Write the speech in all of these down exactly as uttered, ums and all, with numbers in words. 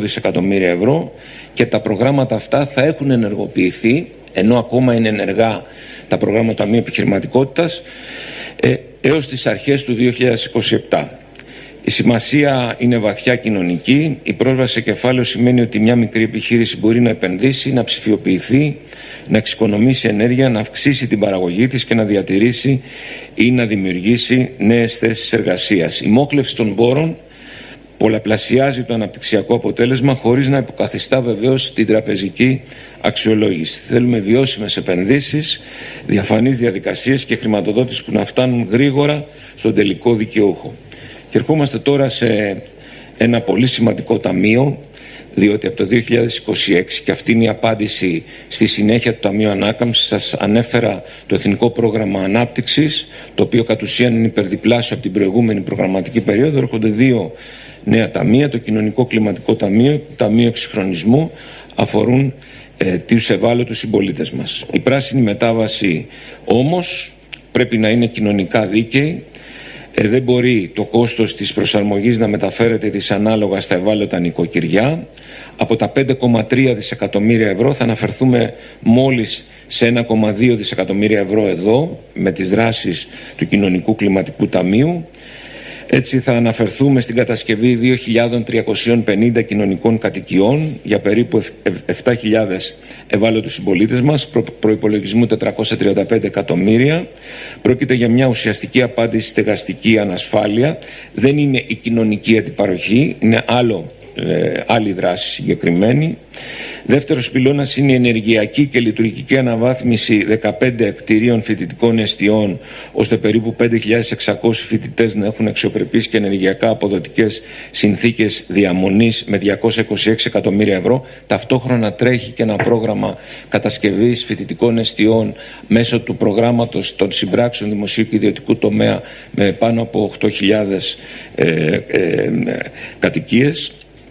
δισεκατομμύρια ευρώ και τα προγράμματα αυτά θα έχουν ενεργοποιηθεί, ενώ ακόμα είναι ενεργά τα προγράμματα Ταμείου Επιχειρηματικότητας, ε, έως τις αρχές του δύο χιλιάδες είκοσι επτά. Η σημασία είναι βαθιά κοινωνική. Η πρόσβαση σε κεφάλαιο σημαίνει ότι μια μικρή επιχείρηση μπορεί να επενδύσει, να ψηφιοποιηθεί, να εξοικονομήσει ενέργεια, να αυξήσει την παραγωγή της και να διατηρήσει ή να δημιουργήσει νέες θέσεις εργασίας. Η μόχλευση των πόρων πολλαπλασιάζει το αναπτυξιακό αποτέλεσμα χωρίς να υποκαθιστά βεβαίως την τραπεζική αξιολόγηση. Θέλουμε βιώσιμες επενδύσεις, διαφανείς διαδικασίες και χρηματοδότηση που να φτάνουν γρήγορα στον τελικό δικαιούχο. Και ερχόμαστε τώρα σε ένα πολύ σημαντικό ταμείο, διότι από το δύο χιλιάδες είκοσι έξι, και αυτή είναι η απάντηση στη συνέχεια του Ταμείου Ανάκαμψης, σας ανέφερα το Εθνικό Πρόγραμμα Ανάπτυξης, το οποίο κατ' ουσίαν είναι υπερδιπλάσιο από την προηγούμενη προγραμματική περίοδο. Έρχονται δύο νέα ταμεία, το Κοινωνικό Κλιματικό Ταμείο, το Ταμείο Εξυγχρονισμού, αφορούν ε, τους ευάλωτους συμπολίτες μας. Η πράσινη μετάβαση όμως πρέπει να είναι κοινωνικά δίκαιη. Ε, δεν μπορεί το κόστος της προσαρμογής να μεταφέρεται δυσανάλογα στα ευάλωτα νοικοκυριά. Από τα πέντε κόμμα τρία δισεκατομμύρια ευρώ θα αναφερθούμε μόλις σε ένα κόμμα δύο δισεκατομμύρια ευρώ εδώ, με τις δράσεις του Κοινωνικού Κλιματικού Ταμείου. Έτσι θα αναφερθούμε στην κατασκευή δύο χιλιάδες τριακόσιες πενήντα κοινωνικών κατοικιών για περίπου επτά χιλιάδες ευάλωτους συμπολίτες μας, προ, προϋπολογισμού τετρακόσια τριάντα πέντε εκατομμύρια. Πρόκειται για μια ουσιαστική απάντηση στη στεγαστική ανασφάλεια. Δεν είναι η κοινωνική αντιπαροχή, είναι άλλο, ε, άλλη δράση συγκεκριμένη. Δεύτερος πυλώνας είναι η ενεργειακή και λειτουργική αναβάθμιση δεκαπέντε κτηρίων φοιτητικών εστιών, ώστε περίπου πέντε χιλιάδες εξακόσιοι φοιτητές να έχουν αξιοπρεπείς και ενεργειακά αποδοτικές συνθήκες διαμονής με διακόσια είκοσι έξι εκατομμύρια ευρώ. Ταυτόχρονα τρέχει και ένα πρόγραμμα κατασκευής φοιτητικών εστιών μέσω του προγράμματος των συμπράξεων δημοσίου και ιδιωτικού τομέα με πάνω από οκτώ χιλιάδες ε, ε, ε, κατοικίες.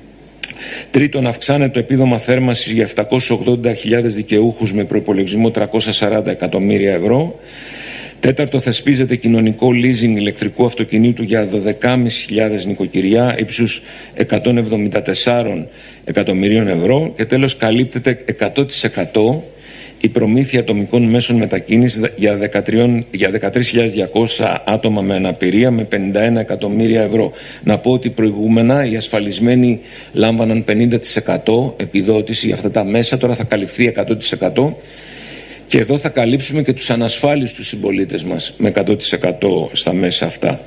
Τρίτον, αυξάνεται το επίδομα θέρμανσης για επτακόσιες ογδόντα χιλιάδες δικαιούχους με προϋπολογισμό τριακόσια σαράντα εκατομμύρια ευρώ. Τέταρτο, θεσπίζεται κοινωνικό leasing ηλεκτρικού αυτοκινήτου για δώδεκα χιλιάδες πεντακόσια νοικοκυριά ύψους εκατόν εβδομήντα τέσσερα εκατομμυρίων ευρώ. Και τέλος, καλύπτεται εκατό τοις εκατό η προμήθεια ατομικών μέσων μετακίνησης για, για δεκατρείς χιλιάδες διακόσια άτομα με αναπηρία με πενήντα ένα εκατομμύρια ευρώ. Να πω ότι προηγούμενα οι ασφαλισμένοι λάμβαναν πενήντα τοις εκατό επιδότηση για αυτά τα μέσα, τώρα θα καλυφθεί εκατό τοις εκατό και εδώ θα καλύψουμε και τους ανασφάλιστους συμπολίτες μας με εκατό τοις εκατό στα μέσα αυτά.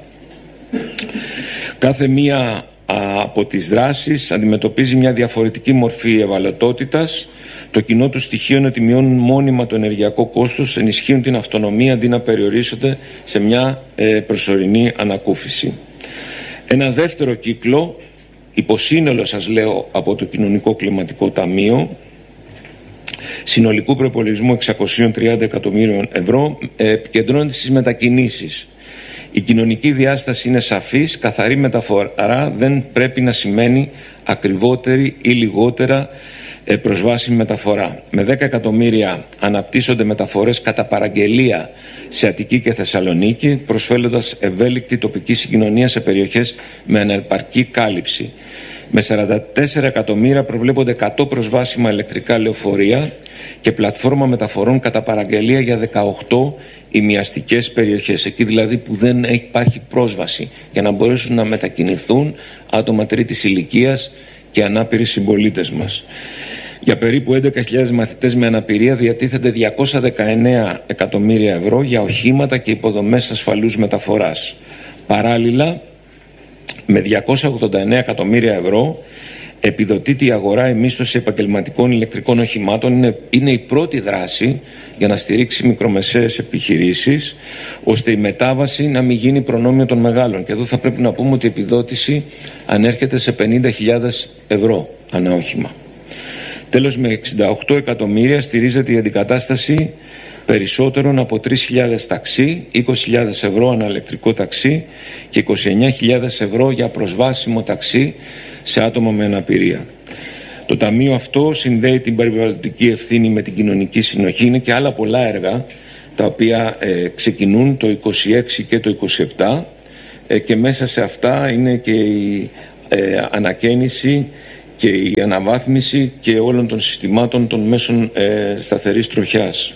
Κάθε μία από τις δράσεις αντιμετωπίζει μια διαφορετική μορφή ευαλωτότητας. Το κοινό του στοιχείο είναι ότι μειώνουν μόνιμα το ενεργειακό κόστος, ενισχύουν την αυτονομία αντί να περιορίζονται σε μια ε, προσωρινή ανακούφιση. Ένα δεύτερο κύκλο, υποσύνολο σας λέω από το Κοινωνικό Κλιματικό Ταμείο, συνολικού προϋπολογισμού εξακόσια τριάντα εκατομμύριων ευρώ, ε, επικεντρώνεται στις μετακινήσεις. Η κοινωνική διάσταση είναι σαφής, καθαρή μεταφορά δεν πρέπει να σημαίνει ακριβότερη ή λιγότερα προσβάσιμη μεταφορά. Με δέκα εκατομμύρια αναπτύσσονται μεταφορές κατά παραγγελία σε Αττική και Θεσσαλονίκη, προσφέροντας ευέλικτη τοπική συγκοινωνία σε περιοχές με ανεπαρκή κάλυψη. Με σαράντα τέσσερα εκατομμύρια προβλέπονται εκατό προσβάσιμα ηλεκτρικά λεωφορεία και πλατφόρμα μεταφορών κατά παραγγελία για δεκαοκτώ ημιαστικές περιοχές, εκεί δηλαδή που δεν υπάρχει πρόσβαση, για να μπορέσουν να μετακινηθούν άτομα τρίτης ηλικίας και ανάπηροι συμπολίτες μας. Για περίπου έντεκα χιλιάδες μαθητές με αναπηρία διατίθενται διακόσια δεκαεννέα εκατομμύρια ευρώ για οχήματα και υποδομές ασφαλούς μεταφοράς. Παράλληλα, με διακόσια ογδόντα εννέα εκατομμύρια ευρώ επιδοτείται η αγορά, η μίσθωση επαγγελματικών ηλεκτρικών οχημάτων. Είναι, είναι η πρώτη δράση για να στηρίξει μικρομεσαίες επιχειρήσεις, ώστε η μετάβαση να μην γίνει προνόμιο των μεγάλων. Και εδώ θα πρέπει να πούμε ότι η επιδότηση ανέρχεται σε πενήντα χιλιάδες ευρώ ανά όχημα. Τέλος, με εξήντα οκτώ εκατομμύρια στηρίζεται η αντικατάσταση περισσότερων από τρεις χιλιάδες ταξί, είκοσι χιλιάδες ευρώ ανά ηλεκτρικό ταξί και είκοσι εννέα χιλιάδες ευρώ για προσβάσιμο ταξί σε άτομα με αναπηρία. Το ταμείο αυτό συνδέει την περιβαλλοντική ευθύνη με την κοινωνική συνοχή. Είναι και άλλα πολλά έργα τα οποία ε, ξεκινούν το είκοσι έξι και το είκοσι επτά ε, και μέσα σε αυτά είναι και η ε, ανακαίνιση και η αναβάθμιση και όλων των συστημάτων των μέσων ε, σταθερής τροχιάς.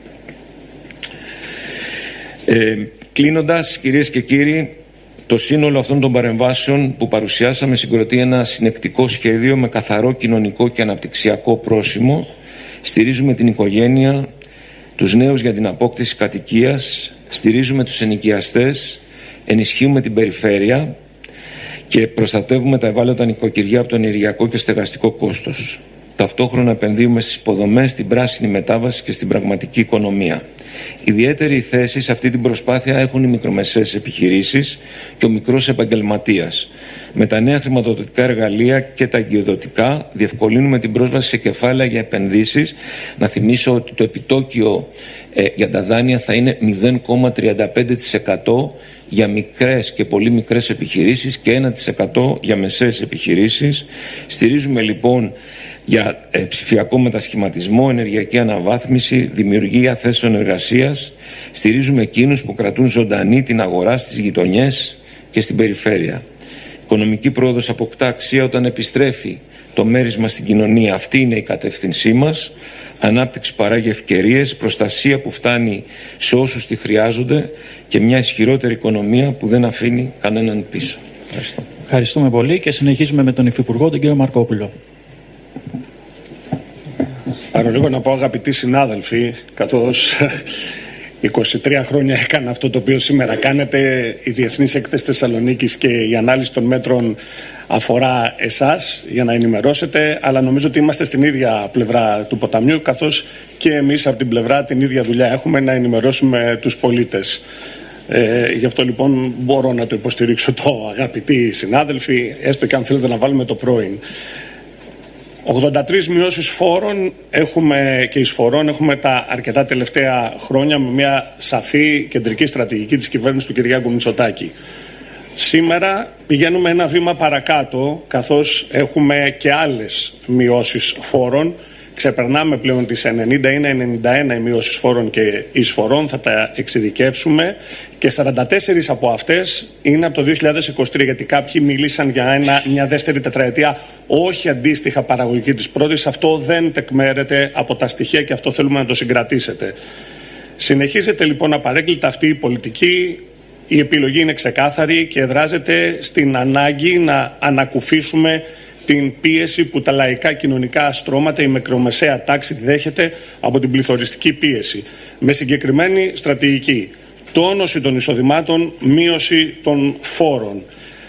Ε, κλείνοντας, κυρίες και κύριοι, το σύνολο αυτών των παρεμβάσεων που παρουσιάσαμε συγκροτεί ένα συνεκτικό σχέδιο με καθαρό κοινωνικό και αναπτυξιακό πρόσημο. Στηρίζουμε την οικογένεια, τους νέους για την απόκτηση κατοικίας, στηρίζουμε τους ενοικιαστές, ενισχύουμε την περιφέρεια και προστατεύουμε τα ευάλωτα νοικοκυριά από το ενεργειακό και στεγαστικό κόστος. Ταυτόχρονα επενδύουμε στις υποδομές, στην πράσινη μετάβαση και στην πραγματική οικονομία. Ιδιαίτερη θέση σε αυτή την προσπάθεια έχουν οι μικρομεσαίες επιχειρήσεις και ο μικρός επαγγελματίας. Με τα νέα χρηματοδοτικά εργαλεία και τα εγκυοδοτικά διευκολύνουμε την πρόσβαση σε κεφάλαια για επενδύσεις. Να θυμίσω ότι το επιτόκιο ε, για τα δάνεια θα είναι μηδέν κόμμα τριάντα πέντε τοις εκατό για μικρές και πολύ μικρές επιχειρήσεις και ένα τοις εκατό για μεσαίες επιχειρήσεις. Στηρίζουμε λοιπόν για ε, ψηφιακό μετασχηματισμό, ενεργειακή αναβάθμιση, δημιουργία θέσεων εργασίας. Στηρίζουμε εκείνους που κρατούν ζωντανή την αγορά στις γειτονιές και στην περιφέρεια. Οικονομική πρόοδος αποκτά αξία όταν επιστρέφει το μέρισμα στην κοινωνία. Αυτή είναι η κατεύθυνσή μας. Ανάπτυξη παράγει ευκαιρίες, προστασία που φτάνει σε όσους τη χρειάζονται και μια ισχυρότερη οικονομία που δεν αφήνει κανέναν πίσω. Ευχαριστώ. Ευχαριστούμε πολύ και συνεχίζουμε με τον Υφυπουργό, τον κύριο Μαρκόπουλο. Πάρω λίγο να πω, αγαπητοί συνάδελφοι, καθώς είκοσι τρία χρόνια έκανα αυτό το οποίο σήμερα κάνετε, η Διεθνής Έκθεση Θεσσαλονίκης και η ανάλυση των μέτρων αφορά εσάς για να ενημερώσετε, αλλά νομίζω ότι είμαστε στην ίδια πλευρά του ποταμιού, καθώς και εμείς από την πλευρά την ίδια δουλειά έχουμε, να ενημερώσουμε τους πολίτες. Ε, γι' αυτό λοιπόν μπορώ να το υποστηρίξω το, αγαπητοί συνάδελφοι, έστω και αν θέλετε να βάλουμε το πρώην. ογδόντα τρεις μειώσεις φόρων έχουμε και εισφορών έχουμε τα αρκετά τελευταία χρόνια, με μια σαφή κεντρική στρατηγική της κυβέρνησης του Κυριάκου Μητσοτάκη. Σήμερα πηγαίνουμε ένα βήμα παρακάτω, καθώς έχουμε και άλλες μειώσεις φόρων. Ξεπερνάμε πλέον τις ενενήντα, είναι ενενήντα ένα οι μειώσεις φόρων και εισφορών, θα τα εξειδικεύσουμε, και σαράντα τέσσερις από αυτές είναι από το δύο χιλιάδες είκοσι τρία, γιατί κάποιοι μίλησαν για ένα, μια δεύτερη τετραετία όχι αντίστοιχα παραγωγική της πρώτης. Αυτό δεν τεκμέρεται από τα στοιχεία και αυτό θέλουμε να το συγκρατήσετε. Συνεχίζεται λοιπόν απαρέγκλητα αυτή η πολιτική. Η επιλογή είναι ξεκάθαρη και εδράζεται στην ανάγκη να ανακουφίσουμε την πίεση που τα λαϊκά κοινωνικά στρώματα, η μικρομεσαία τάξη δέχεται από την πληθωριστική πίεση. Με συγκεκριμένη στρατηγική, τόνωση των εισοδημάτων, μείωση των φόρων.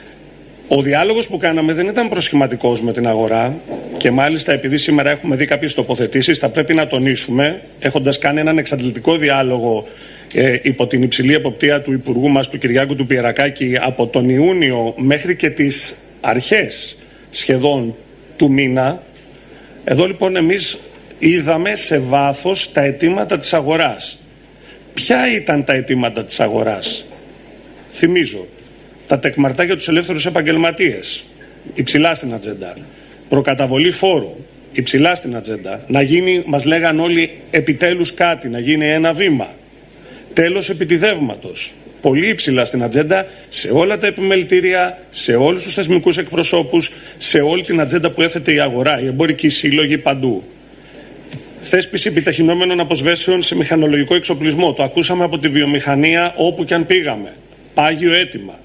Ο διάλογος που κάναμε δεν ήταν προσχηματικός με την αγορά και μάλιστα επειδή σήμερα έχουμε δει κάποιες τοποθετήσεις, θα πρέπει να τονίσουμε, έχοντας κάνει έναν εξαντλητικό διάλογο ε, υπό την υψηλή εποπτεία του Υπουργού μας, του Κυριάκου του Πιερακάκη, από τον Ιούνιο μέχρι και τις αρχές σχεδόν του μήνα. Εδώ λοιπόν εμείς είδαμε σε βάθος τα αιτήματα της αγοράς. Ποια ήταν τα αιτήματα της αγοράς? Θυμίζω, τα τεκμαρτά για τους ελεύθερους επαγγελματίες, υψηλά στην ατζέντα. Προκαταβολή φόρου, υψηλά στην ατζέντα. Να γίνει, μας λέγαν όλοι, επιτέλους κάτι, να γίνει ένα βήμα. Τέλος επιτιδεύματος, πολύ υψηλά στην ατζέντα, σε όλα τα επιμελητήρια, σε όλους τους θεσμικούς εκπροσώπους, σε όλη την ατζέντα που έθετε η αγορά, οι εμπορικοί σύλλογοι παντού. Θέσπιση επιταχυνόμενων αποσβέσεων σε μηχανολογικό εξοπλισμό. Το ακούσαμε από τη βιομηχανία όπου και αν πήγαμε. Πάγιο αίτημα.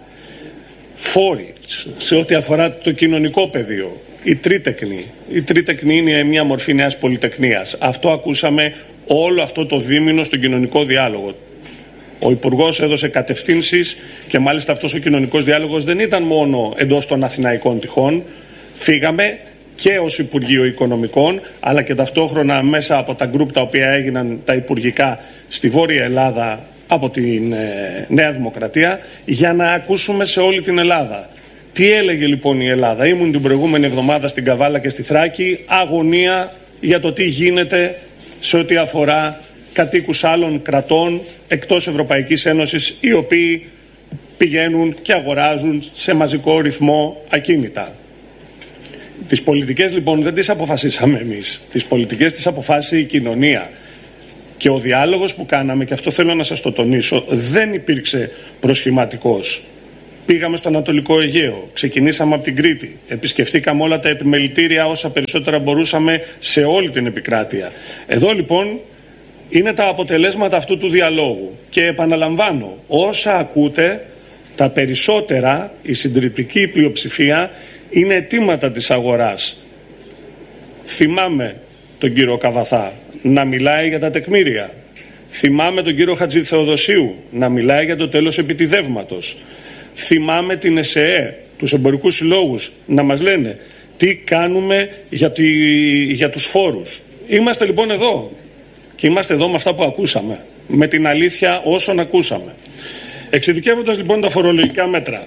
Φόροι σε ό,τι αφορά το κοινωνικό πεδίο. Η τρίτεκνη. Η τρίτεκνη είναι μια μορφή νέας πολυτεκνίας. Αυτό ακούσαμε όλο αυτό το δίμηνο στον κοινωνικό διάλογο. Ο Υπουργός έδωσε κατευθύνσεις και μάλιστα αυτός ο κοινωνικός διάλογος δεν ήταν μόνο εντός των αθηναϊκών τυχών. Φύγαμε και ως Υπουργείο Οικονομικών, αλλά και ταυτόχρονα μέσα από τα γκρουπ τα οποία έγιναν τα υπουργικά στη Βόρεια Ελλάδα από την ε, Νέα Δημοκρατία, για να ακούσουμε σε όλη την Ελλάδα. Τι έλεγε λοιπόν η Ελλάδα? Ήμουν την προηγούμενη εβδομάδα στην Καβάλα και στη Θράκη, αγωνία για το τι γίνεται σε ό,τι αφορά κατοίκους άλλων κρατών εκτός Ευρωπαϊκής Ένωσης, οι οποίοι πηγαίνουν και αγοράζουν σε μαζικό ρυθμό ακίνητα. Τις πολιτικές λοιπόν δεν τις αποφασίσαμε εμείς. Τις πολιτικές τις αποφάσισε η κοινωνία. Και ο διάλογος που κάναμε, και αυτό θέλω να σας το τονίσω, δεν υπήρξε προσχηματικός. Πήγαμε στο Ανατολικό Αιγαίο, ξεκινήσαμε από την Κρήτη, επισκεφθήκαμε όλα τα επιμελητήρια όσα περισσότερα μπορούσαμε σε όλη την επικράτεια. Εδώ λοιπόν είναι τα αποτελέσματα αυτού του διαλόγου και επαναλαμβάνω, όσα ακούτε, τα περισσότερα, η συντριπτική πλειοψηφία είναι αιτήματα της αγοράς. Θυμάμαι τον κύριο Καβαθά να μιλάει για τα τεκμήρια. Θυμάμαι τον κύριο Χατζηθεοδοσίου να μιλάει για το τέλος επιτιδεύματος. Θυμάμαι την ΕΣΕΕ, τους εμπορικούς συλλόγους, να μας λένε τι κάνουμε για, τη, για τους φόρους. Είμαστε λοιπόν εδώ και είμαστε εδώ με αυτά που ακούσαμε, με την αλήθεια όσων ακούσαμε. Εξειδικεύοντας λοιπόν τα φορολογικά μέτρα,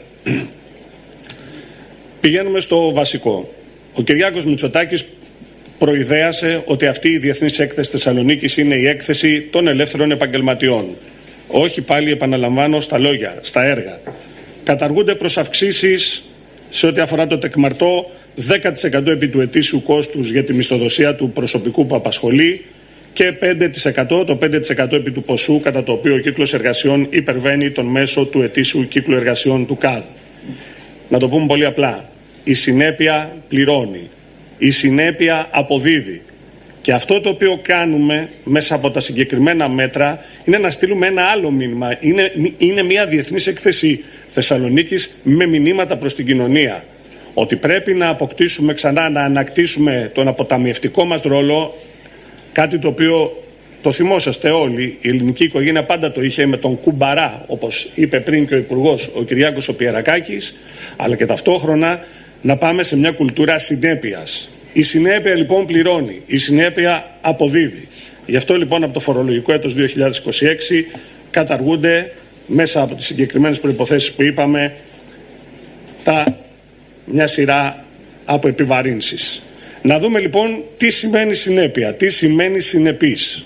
πηγαίνουμε στο βασικό. Ο Κυριάκος Μητσοτάκης προειδέασε ότι αυτή η Διεθνής Έκθεση Θεσσαλονίκης είναι η έκθεση των ελεύθερων επαγγελματιών. Όχι, πάλι επαναλαμβάνω, στα λόγια, στα έργα. Καταργούνται προς αυξήσεις σε ό,τι αφορά το τεκμαρτό δέκα τοις εκατό επί του ετήσιου κόστους για τη μισθοδοσία του προσωπικού που απασχολεί και πέντε τοις εκατό, το πέντε τοις εκατό επί του ποσού κατά το οποίο ο κύκλος εργασιών υπερβαίνει τον μέσο του ετήσιου κύκλου εργασιών του ΚΑΔ. Να το πούμε πολύ απλά. Η συνέπεια πληρώνει. Η συνέπεια αποδίδει. Και αυτό το οποίο κάνουμε μέσα από τα συγκεκριμένα μέτρα είναι να στείλουμε ένα άλλο μήνυμα. Είναι, είναι μια διεθνής έκθεση Θεσσαλονίκης με μηνύματα προς την κοινωνία. Ότι πρέπει να αποκτήσουμε ξανά, να ανακτήσουμε τον αποταμιευτικό μας ρόλο, κάτι το οποίο το θυμόσαστε όλοι, η ελληνική οικογένεια πάντα το είχε με τον κουμπαρά, όπως είπε πριν και ο Υπουργός, ο Κυριάκος ο Πιερακάκης, αλλά και ταυτόχρονα να πάμε σε μια κουλτούρα συνέπειας. Η συνέπεια λοιπόν πληρώνει, η συνέπεια αποδίδει. Γι' αυτό λοιπόν από το φορολογικό έτος δύο χιλιάδες είκοσι έξι καταργούνται μέσα από τις συγκεκριμένες προϋποθέσεις που είπαμε τα, μια σειρά από επιβαρύνσεις. Να δούμε λοιπόν τι σημαίνει συνέπεια, τι σημαίνει συνεπής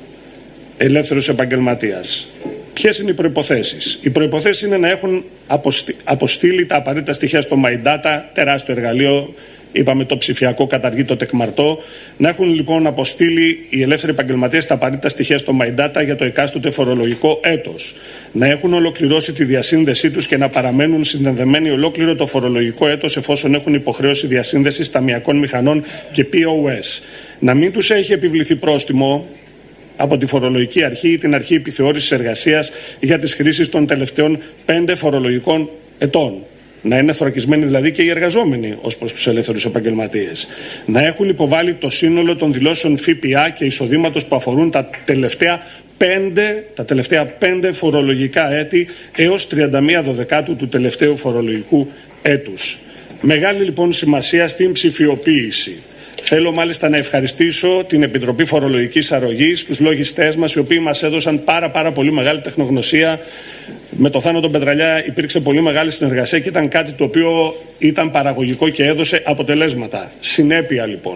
ελεύθερος επαγγελματίας. Ποιες είναι οι προϋποθέσεις? Οι προϋποθέσεις είναι να έχουν αποστείλει τα απαραίτητα στοιχεία στο My Data, τεράστιο εργαλείο, είπαμε το ψηφιακό καταργεί το τεκμαρτό. Να έχουν λοιπόν αποστείλει οι ελεύθεροι επαγγελματίες τα απαραίτητα στοιχεία στο My Data για το εκάστοτε φορολογικό έτος. Να έχουν ολοκληρώσει τη διασύνδεσή τους και να παραμένουν συνδεδεμένοι ολόκληρο το φορολογικό έτος εφόσον έχουν υποχρέωση διασύνδεσης ταμειακών μηχανών και πι ο ες. Να μην τους έχει επιβληθεί πρόστιμο από τη φορολογική αρχή ή την αρχή επιθεώρησης εργασίας για τις χρήσεις των τελευταίων πέντε φορολογικών ετών. Να είναι θωρακισμένοι δηλαδή και οι εργαζόμενοι ως προς τους ελεύθερους επαγγελματίες. Να έχουν υποβάλει το σύνολο των δηλώσεων ΦΠΑ και εισοδήματος που αφορούν τα τελευταία πέντε, τα τελευταία πέντε φορολογικά έτη έως τριάντα μία Δωδεκάτου του τελευταίου φορολογικού έτους. Μεγάλη λοιπόν σημασία στην ψηφιοποίηση. Θέλω μάλιστα να ευχαριστήσω την Επιτροπή Φορολογικής Αρρωγής, τους λογιστές μας, οι οποίοι μας έδωσαν πάρα πάρα πολύ μεγάλη τεχνογνωσία. Με το Θάνο τον Πετραλιά υπήρξε πολύ μεγάλη συνεργασία και ήταν κάτι το οποίο ήταν παραγωγικό και έδωσε αποτελέσματα. Συνέπεια λοιπόν.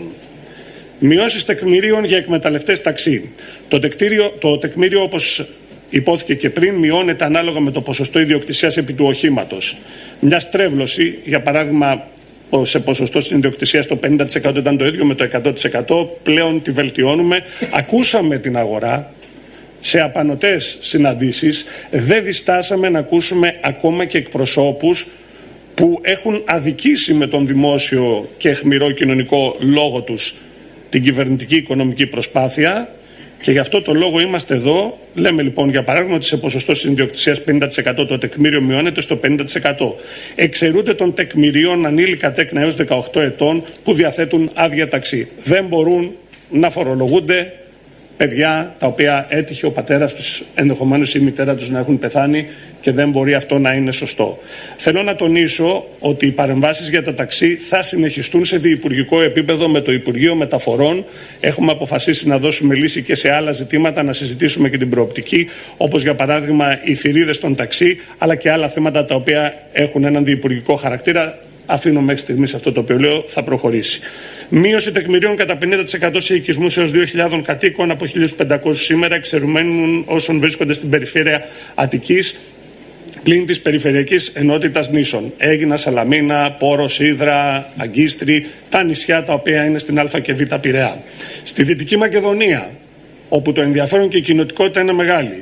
Μειώσεις τεκμηρίων για εκμεταλλευτές ταξί. Το, τεκτήριο, το τεκμήριο, όπως υπόθηκε και πριν, μειώνεται ανάλογα με το ποσοστό ιδιοκτησίας επί του οχήματος. Μια στρέβλωση, για παράδειγμα, σε ποσοστό συνδιοκτησίας το πενήντα τοις εκατό ήταν το ίδιο με το εκατό τοις εκατό, πλέον τη βελτιώνουμε. Ακούσαμε την αγορά σε απανωτές συναντήσεις, δεν διστάσαμε να ακούσουμε ακόμα και εκπροσώπους που έχουν αδικήσει με τον δημόσιο και αιχμηρό κοινωνικό λόγο τους την κυβερνητική οικονομική προσπάθεια. Και γι' αυτό το λόγο είμαστε εδώ. Λέμε λοιπόν για παράδειγμα ότι σε ποσοστό συνδιοκτησίας πενήντα τοις εκατό το τεκμήριο μειώνεται στο πενήντα τοις εκατό. Εξαιρούνται των τεκμηρίων ανήλικα τέκνα έως δεκαοκτώ ετών που διαθέτουν άδεια ταξί. Δεν μπορούν να φορολογούνται παιδιά τα οποία έτυχε ο πατέρας τους, ενδεχομένως η μητέρα τους να έχουν πεθάνει και δεν μπορεί αυτό να είναι σωστό. Θέλω να τονίσω ότι οι παρεμβάσεις για τα ταξί θα συνεχιστούν σε διυπουργικό επίπεδο με το Υπουργείο Μεταφορών. Έχουμε αποφασίσει να δώσουμε λύση και σε άλλα ζητήματα, να συζητήσουμε και την προοπτική, όπως για παράδειγμα οι θηρίδες των ταξί, αλλά και άλλα θέματα τα οποία έχουν έναν διυπουργικό χαρακτήρα. Αφήνω μέχρι στιγμής αυτό το οποίο λέω, θα προχωρήσει. Μείωση τεκμηρίων κατά πενήντα τοις εκατό σε οικισμούς έως δύο χιλιάδες κατοίκων από χίλιους πεντακόσιους σήμερα, εξαιρουμένων όσων βρίσκονται στην περιφέρεια Αττικής, πλην της περιφερειακής ενότητας νήσων. Έγινα, Σαλαμίνα, Πόρος, Ύδρα, Αγκίστρη, τα νησιά τα οποία είναι στην Α και Β Πειραιά. Στη Δυτική Μακεδονία, όπου το ενδιαφέρον και η κοινοτικότητα είναι μεγάλη,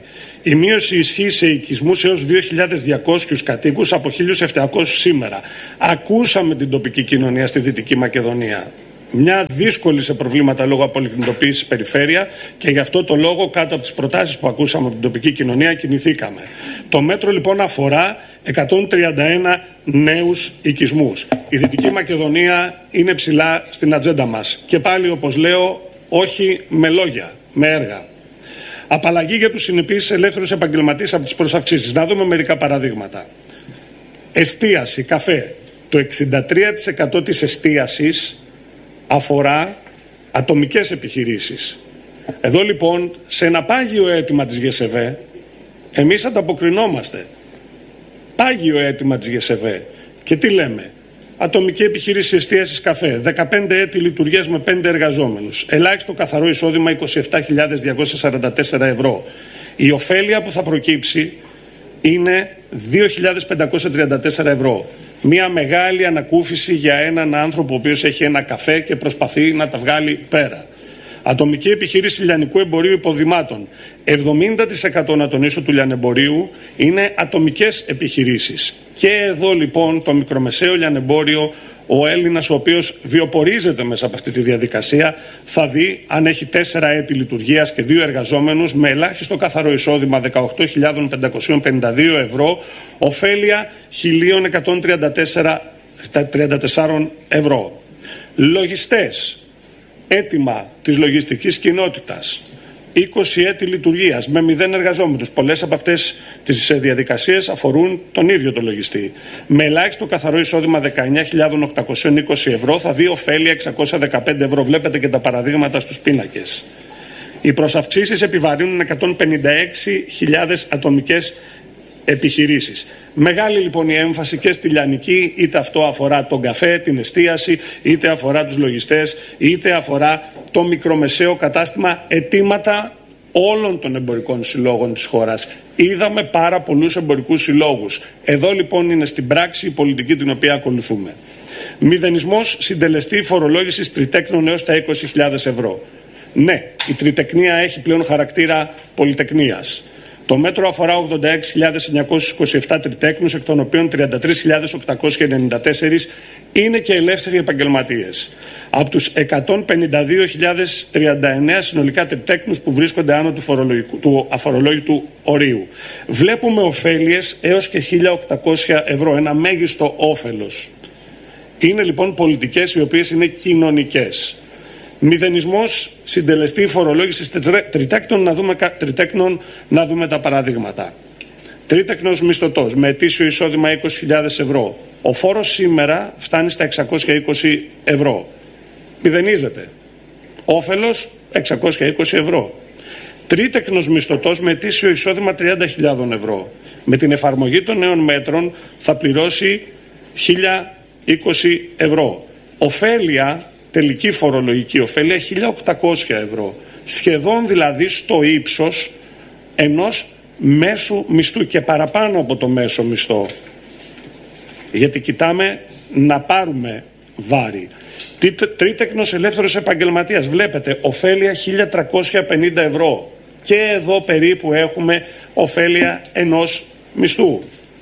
Η μείωση ισχύει σε οικισμούς έως δύο χιλιάδες διακόσιους κατοίκους από χίλιους επτακόσιους σήμερα. Ακούσαμε την τοπική κοινωνία στη Δυτική Μακεδονία. Μια δύσκολη σε προβλήματα λόγω απολιγνητοποίησης περιφέρεια και γι' αυτό το λόγο κάτω από τις προτάσεις που ακούσαμε από την τοπική κοινωνία κινηθήκαμε. Το μέτρο λοιπόν αφορά εκατόν τριάντα ένα νέους οικισμούς. Η Δυτική Μακεδονία είναι ψηλά στην ατζέντα μας και πάλι όπως λέω όχι με λόγια, με έργα. Απαλλαγή για τους συνεπείς ελεύθερους επαγγελματίες από τις προσαυξήσεις. Να δούμε μερικά παραδείγματα. Εστίαση, καφέ. Το εξήντα τρία τοις εκατό της εστίασης αφορά ατομικές επιχειρήσεις. Εδώ λοιπόν σε ένα πάγιο αίτημα της ΓΕΣΕΒΕ εμείς ανταποκρινόμαστε. Πάγιο αίτημα της ΓΕΣΕΒΕ. Και τι λέμε? Ατομική επιχείρηση εστίασης καφέ. δεκαπέντε έτη λειτουργίας με πέντε εργαζόμενους. Ελάχιστο καθαρό εισόδημα είκοσι επτά χιλιάδες διακόσια σαράντα τέσσερα ευρώ. Η ωφέλεια που θα προκύψει είναι δύο χιλιάδες πεντακόσια τριάντα τέσσερα ευρώ. Μια μεγάλη ανακούφιση για έναν άνθρωπο ο οποίος έχει ένα καφέ και προσπαθεί να τα βγάλει πέρα. Ατομική επιχείρηση λιανικού εμπορίου υποδημάτων. εβδομήντα τοις εκατό να τονίσω του λιανεμπορίου είναι ατομικές επιχειρήσεις. Και εδώ λοιπόν το μικρομεσαίο λιανεμπόριο, ο Έλληνας ο οποίος βιοπορίζεται μέσα από αυτή τη διαδικασία, θα δει αν έχει τέσσερα έτη λειτουργίας και δύο εργαζόμενους με ελάχιστο καθαρό εισόδημα δεκαοκτώ χιλιάδες πεντακόσια πενήντα δύο ευρώ, ωφέλεια χίλια εκατόν τριάντα τέσσερα ευρώ. Λογιστές. Έτοιμα της λογιστικής κοινότητας. είκοσι έτη λειτουργίας με μηδέν εργαζόμενους. Πολλές από αυτές τις διαδικασίες αφορούν τον ίδιο τον λογιστή. Με ελάχιστο καθαρό εισόδημα δεκαεννιά χιλιάδες οκτακόσια είκοσι ευρώ θα δει ωφέλεια εξακόσια δεκαπέντε ευρώ. Βλέπετε και τα παραδείγματα στους πίνακες. Οι προσαυξήσεις επιβαρύνουν εκατόν πενήντα έξι χιλιάδες ατομικές επιχειρήσεις. Μεγάλη λοιπόν η έμφαση και στη λιανική, είτε αυτό αφορά τον καφέ, την εστίαση, είτε αφορά τους λογιστές, είτε αφορά το μικρομεσαίο κατάστημα, αιτήματα όλων των εμπορικών συλλόγων της χώρας. Είδαμε πάρα πολλούς εμπορικούς συλλόγους. Εδώ λοιπόν είναι στην πράξη η πολιτική την οποία ακολουθούμε. Μηδενισμός συντελεστή φορολόγησης τριτέκνων έως τα είκοσι χιλιάδες ευρώ. Ναι, η τριτεκνία έχει πλέον χαρακτήρα πολυτεκνίας. Το μέτρο αφορά ογδόντα έξι χιλιάδες εννιακόσιους είκοσι επτά τριτέκνους, εκ των οποίων τριάντα τρεις χιλιάδες οκτακόσιοι ενενήντα τέσσερα είναι και ελεύθεροι επαγγελματίες. Από τους εκατόν πενήντα δύο χιλιάδες τριάντα εννέα συνολικά τριτέκνους που βρίσκονται άνω του, του αφορολόγητου ορίου. Βλέπουμε ωφέλειες έως και χίλια οκτακόσια ευρώ, ένα μέγιστο όφελος. Είναι λοιπόν πολιτικές οι οποίες είναι κοινωνικές. Μηδενισμός συντελεστή φορολόγησης τριτέκνων, να δούμε, τριτέκνων, να δούμε τα παραδείγματα. Τρίτεκνος μισθωτός με ετήσιο εισόδημα είκοσι χιλιάδες ευρώ. Ο φόρος σήμερα φτάνει στα εξακόσια είκοσι ευρώ. Μηδενίζεται. Όφελος εξακόσια είκοσι ευρώ. Τρίτεκνος μισθωτός με ετήσιο εισόδημα τριάντα χιλιάδες ευρώ. Με την εφαρμογή των νέων μέτρων θα πληρώσει χίλια είκοσι ευρώ. Ωφέλεια, τελική φορολογική ωφέλεια χίλια οκτακόσια ευρώ. Σχεδόν δηλαδή στο ύψος ενός μέσου μισθού και παραπάνω από το μέσο μισθό. Γιατί κοιτάμε να πάρουμε βάρη. Τρίτεκνος ελεύθερος επαγγελματίας. Βλέπετε, ωφέλεια χίλια τριακόσια πενήντα ευρώ. Και εδώ περίπου έχουμε ωφέλεια ενός μισθού.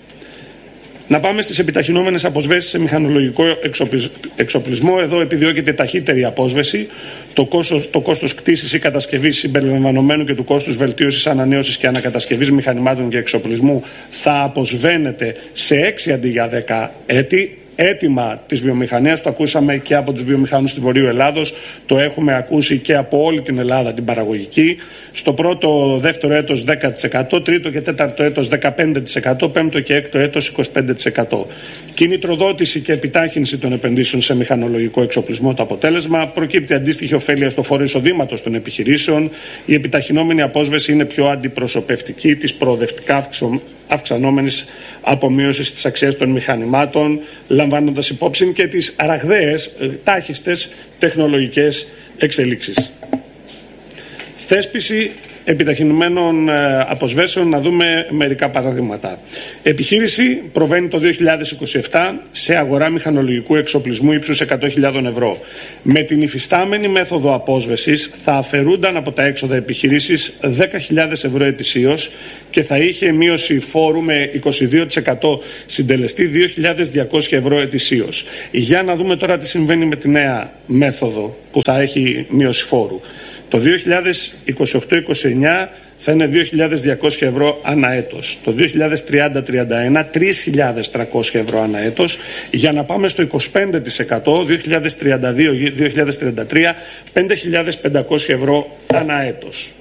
Να πάμε στις επιταχυνόμενες αποσβέσεις σε μηχανολογικό εξοπλισμό. Εδώ επιδιώκεται ταχύτερη απόσβεση. Το κόστος, το κόστος κτήσης ή κατασκευής συμπεριλαμβανομένου και του κόστους βελτίωσης, ανανέωσης και ανακατασκευής μηχανημάτων και εξοπλισμού θα αποσβαίνεται σε έξι αντί για δέκα έτη. Έτοιμα της βιομηχανίας, το ακούσαμε και από τους βιομηχανούς του Βορείου Ελλάδος, το έχουμε ακούσει και από όλη την Ελλάδα την παραγωγική. Στο πρώτο, δεύτερο έτος δέκα τοις εκατό, τρίτο και τέταρτο έτος δεκαπέντε τοις εκατό, πέμπτο και έκτο έτος είκοσι πέντε τοις εκατό. Κινητροδότηση και επιτάχυνση των επενδύσεων σε μηχανολογικό εξοπλισμό, το αποτέλεσμα. Προκύπτει αντίστοιχη ωφέλεια στο φόρο εισοδήματος των επιχειρήσεων. Η επιταχυνόμενη απόσβεση είναι πιο αντιπροσωπευτική της προοδευτικά αυξανόμενης απομείωσης της αξίας των μηχανημάτων, λαμβάνοντας υπόψη και τις ραγδαίες, τάχιστες τεχνολογικές εξελίξεις. Θέσπιση επιταχυνμένων αποσβέσεων, να δούμε μερικά παραδείγματα. Επιχείρηση προβαίνει το δύο χιλιάδες είκοσι επτά σε αγορά μηχανολογικού εξοπλισμού ύψους εκατό χιλιάδες ευρώ. Με την υφιστάμενη μέθοδο απόσβεσης θα αφαιρούνταν από τα έξοδα επιχειρήσεις δέκα χιλιάδες ευρώ ετησίως και θα είχε μείωση φόρου με είκοσι δύο τοις εκατό συντελεστή δύο χιλιάδες διακόσια ευρώ ετησίως. Για να δούμε τώρα τι συμβαίνει με τη νέα μέθοδο που θα έχει μείωση φόρου. Το δύο χιλιάδες είκοσι οκτώ είκοσι εννιά θα είναι δύο χιλιάδες διακόσια ευρώ ανά έτος. Το δύο χιλιάδες τριάντα τριάντα ένα τρεις χιλιάδες τριακόσια ευρώ ανά έτος. Για να πάμε στο είκοσι πέντε τοις εκατό δύο χιλιάδες τριάντα δύο δύο χιλιάδες τριάντα τρία πέντε χιλιάδες πεντακόσια ευρώ ανά έτος.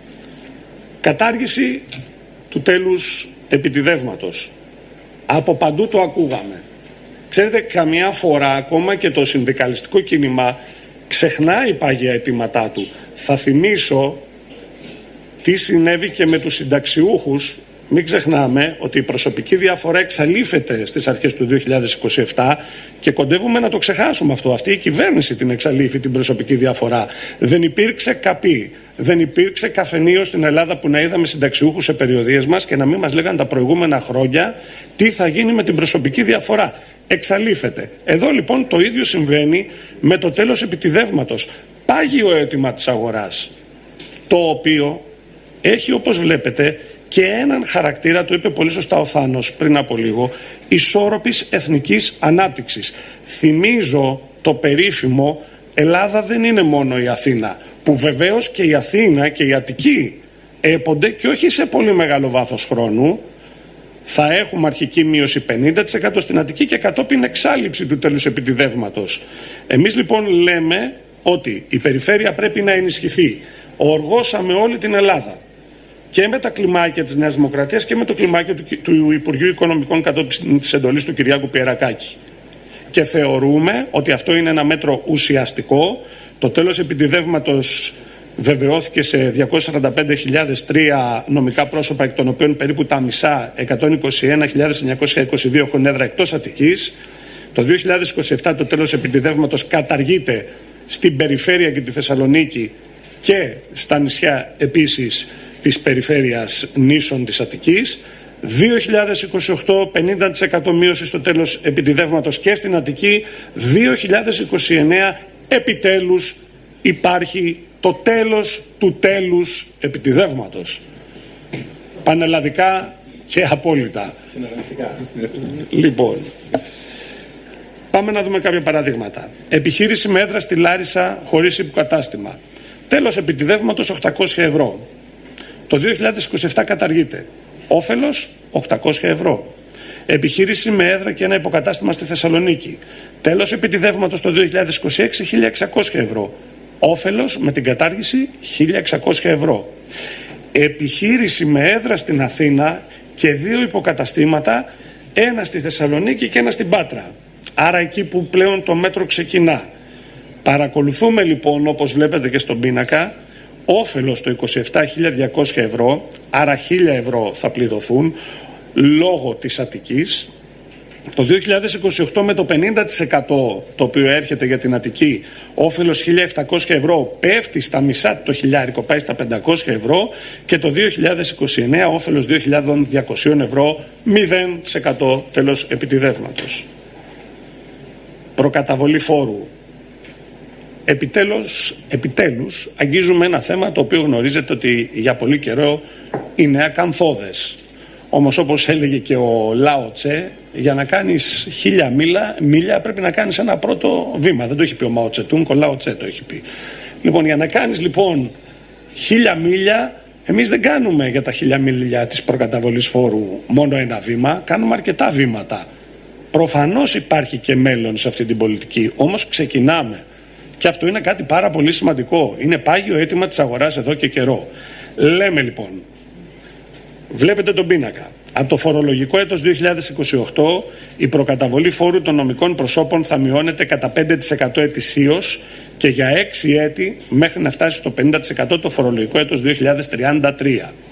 Κατάργηση του τέλους επιτιδεύματος. Από παντού το ακούγαμε. Ξέρετε, καμιά φορά ακόμα και το συνδικαλιστικό κίνημα ξεχνάει πάγια αιτήματά του. Θα θυμίσω τι συνέβη και με τους συνταξιούχους. Μην ξεχνάμε ότι η προσωπική διαφορά εξαλείφεται στις αρχές του δύο χιλιάδες είκοσι επτά και κοντεύουμε να το ξεχάσουμε αυτό. Αυτή η κυβέρνηση την εξαλείφει την προσωπική διαφορά. Δεν υπήρξε καπή, δεν υπήρξε καφενείο στην Ελλάδα που να είδαμε συνταξιούχους σε περιοδίες μας και να μην μας λέγανε τα προηγούμενα χρόνια τι θα γίνει με την προσωπική διαφορά. Εξαλείφεται. Εδώ λοιπόν το ίδιο συμβαίνει με το τέλος επιτιδεύματος. Πάγιο αίτημα της αγοράς, το οποίο έχει, όπως βλέπετε, και έναν χαρακτήρα, το είπε πολύ σωστά ο Θάνος πριν από λίγο, ισόρροπης εθνικής ανάπτυξης. Θυμίζω το περίφημο Ελλάδα δεν είναι μόνο η Αθήνα, που βεβαίως και η Αθήνα και η Αττική έπονται και όχι σε πολύ μεγάλο βάθος χρόνου. Θα έχουμε αρχική μείωση πενήντα τοις εκατό στην Αττική και κατόπιν εξάλειψη του τέλους επιτιδεύματος. Εμείς λοιπόν λέμε ότι η περιφέρεια πρέπει να ενισχυθεί. Οργώσαμε όλη την Ελλάδα και με τα κλιμάκια της Νέας Δημοκρατίας και με το κλιμάκιο του, του Υπουργείου Οικονομικών κατόπιν της εντολής του Κυριάκου Πιερακάκη. Και θεωρούμε ότι αυτό είναι ένα μέτρο ουσιαστικό. Το τέλος επιτιδεύματος βεβαιώθηκε σε διακόσιες σαράντα πέντε χιλιάδες τρία νομικά πρόσωπα, εκ των οποίων περίπου τα μισά, εκατόν είκοσι ένα χιλιάδες εννιακόσια είκοσι δύο, έχουν έδρα εκτός Αττικής. Το δύο χιλιάδες είκοσι επτά το τέλος επιτιδεύματος καταργείται στην περιφέρεια και τη Θεσσαλονίκη και στα νησιά επίσης της περιφέρειας νήσων της Αττικής. δύο χιλιάδες είκοσι οκτώ πενήντα τοις εκατό μείωση στο τέλος επιτιδεύματος και στην Αττική. δύο χιλιάδες είκοσι εννέα επιτέλους υπάρχει το τέλος του τέλους επιτιδεύματος. Πανελλαδικά και απόλυτα. Λοιπόν, πάμε να δούμε κάποια παραδείγματα. Επιχείρηση με έδρα στη Λάρισα χωρίς υποκατάστημα. Τέλος επιτιδεύματος οκτακόσια ευρώ. Το δύο χιλιάδες είκοσι επτά καταργείται. Όφελος οκτακόσια ευρώ. Επιχείρηση με έδρα και ένα υποκατάστημα στη Θεσσαλονίκη. Τέλος επιτιδεύματος το δύο χιλιάδες είκοσι έξι χίλια εξακόσια ευρώ. Όφελος με την κατάργηση χίλια εξακόσια ευρώ. Επιχείρηση με έδρα στην Αθήνα και δύο υποκαταστήματα, ένα στη Θεσσαλονίκη και ένα στην Πάτρα. Άρα εκεί που πλέον το μέτρο ξεκινά. Παρακολουθούμε λοιπόν, όπως βλέπετε και στον πίνακα, όφελος το είκοσι επτά χίλια διακόσια ευρώ, άρα χίλια ευρώ θα πληρωθούν λόγω της Αττικής. Το δύο χιλιάδες είκοσι οκτώ με το πενήντα τοις εκατό το οποίο έρχεται για την Αττική, όφελος χίλια επτακόσια ευρώ, πέφτει στα μισά το χιλιάρικο, πάει στα πεντακόσια ευρώ, και το δύο χιλιάδες είκοσι εννέα όφελος δύο χιλιάδες διακόσια ευρώ, μηδέν τοις εκατό τέλος επιτιδεύματος. Προκαταβολή φόρου. Επιτέλους, επιτέλους αγγίζουμε ένα θέμα το οποίο γνωρίζετε ότι για πολύ καιρό είναι ακανθώδες. Όμως, όπως έλεγε και ο Λάο Τσε, για να κάνεις χίλια μίλια, μίλια πρέπει να κάνεις ένα πρώτο βήμα. Δεν το έχει πει ο Μάο Τσετούνγκ, ο Λάο Τσε το έχει πει. Λοιπόν, για να κάνεις λοιπόν χίλια μίλια, εμείς δεν κάνουμε για τα χίλια μίλια της προκαταβολής φόρου μόνο ένα βήμα, κάνουμε αρκετά βήματα. Προφανώς υπάρχει και μέλλον σε αυτή την πολιτική, όμως ξεκινάμε. Και αυτό είναι κάτι πάρα πολύ σημαντικό. Είναι πάγιο αίτημα της αγοράς εδώ και καιρό. Λέμε λοιπόν, βλέπετε τον πίνακα. Από το φορολογικό έτος δύο χιλιάδες είκοσι οκτώ η προκαταβολή φόρου των νομικών προσώπων θα μειώνεται κατά πέντε τοις εκατό ετησίως και για έξι έτη μέχρι να φτάσει στο πενήντα τοις εκατό το φορολογικό έτος δύο χιλιάδες τριάντα τρία.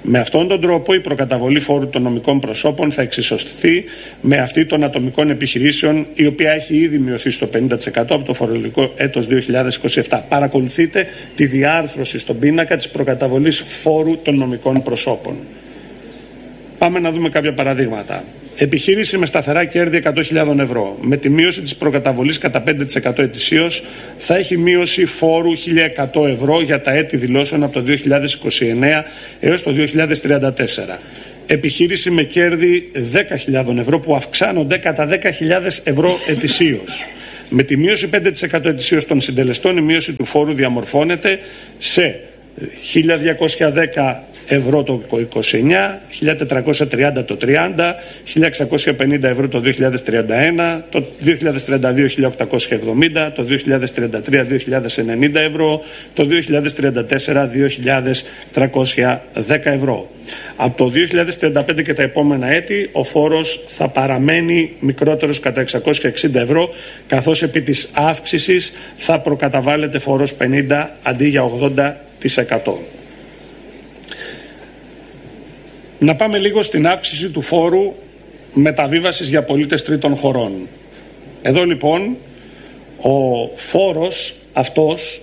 Με αυτόν τον τρόπο η προκαταβολή φόρου των νομικών προσώπων θα εξισωστηθεί με αυτή των ατομικών επιχειρήσεων, η οποία έχει ήδη μειωθεί στο πενήντα τοις εκατό από το φορολογικό έτος δύο χιλιάδες είκοσι επτά. Παρακολουθείτε τη διάρθρωση στον πίνακα της προκαταβολής φόρου των νομικών προσώπων. Πάμε να δούμε κάποια παραδείγματα. Επιχείρηση με σταθερά κέρδη εκατό χιλιάδες ευρώ. Με τη μείωση της προκαταβολής κατά πέντε τοις εκατό ετησίως θα έχει μείωση φόρου χίλια εκατό ευρώ για τα έτη δηλώσεων από το δύο χιλιάδες είκοσι εννέα έως το δύο χιλιάδες τριάντα τέσσερα. Επιχείρηση με κέρδη δέκα χιλιάδες ευρώ που αυξάνονται κατά δέκα χιλιάδες ευρώ ετησίως. Με τη μείωση πέντε τοις εκατό ετησίως των συντελεστών η μείωση του φόρου διαμορφώνεται σε χίλια διακόσια δέκα ευρώ το είκοσι εννέα, χίλια τετρακόσια τριάντα το τριάντα, χίλια εξακόσια πενήντα ευρώ το δύο χιλιάδες τριάντα ένα, το δύο χιλιάδες τριάντα δύο χίλια οκτακόσια εβδομήντα, το δύο χιλιάδες τριάντα τρία δύο χιλιάδες ενενήντα ευρώ, το δύο χιλιάδες τριάντα τέσσερα δύο χιλιάδες τριακόσια δέκα ευρώ. Από το δύο χιλιάδες τριάντα πέντε και τα επόμενα έτη ο φόρος θα παραμένει μικρότερος κατά εξακόσια εξήντα ευρώ, καθώς επί της αύξησης θα προκαταβάλλεται φόρος πενήντα αντί για ογδόντα τοις εκατό. Να πάμε λίγο στην αύξηση του φόρου μεταβίβασης για πολίτες τρίτων χωρών. Εδώ λοιπόν ο φόρος αυτός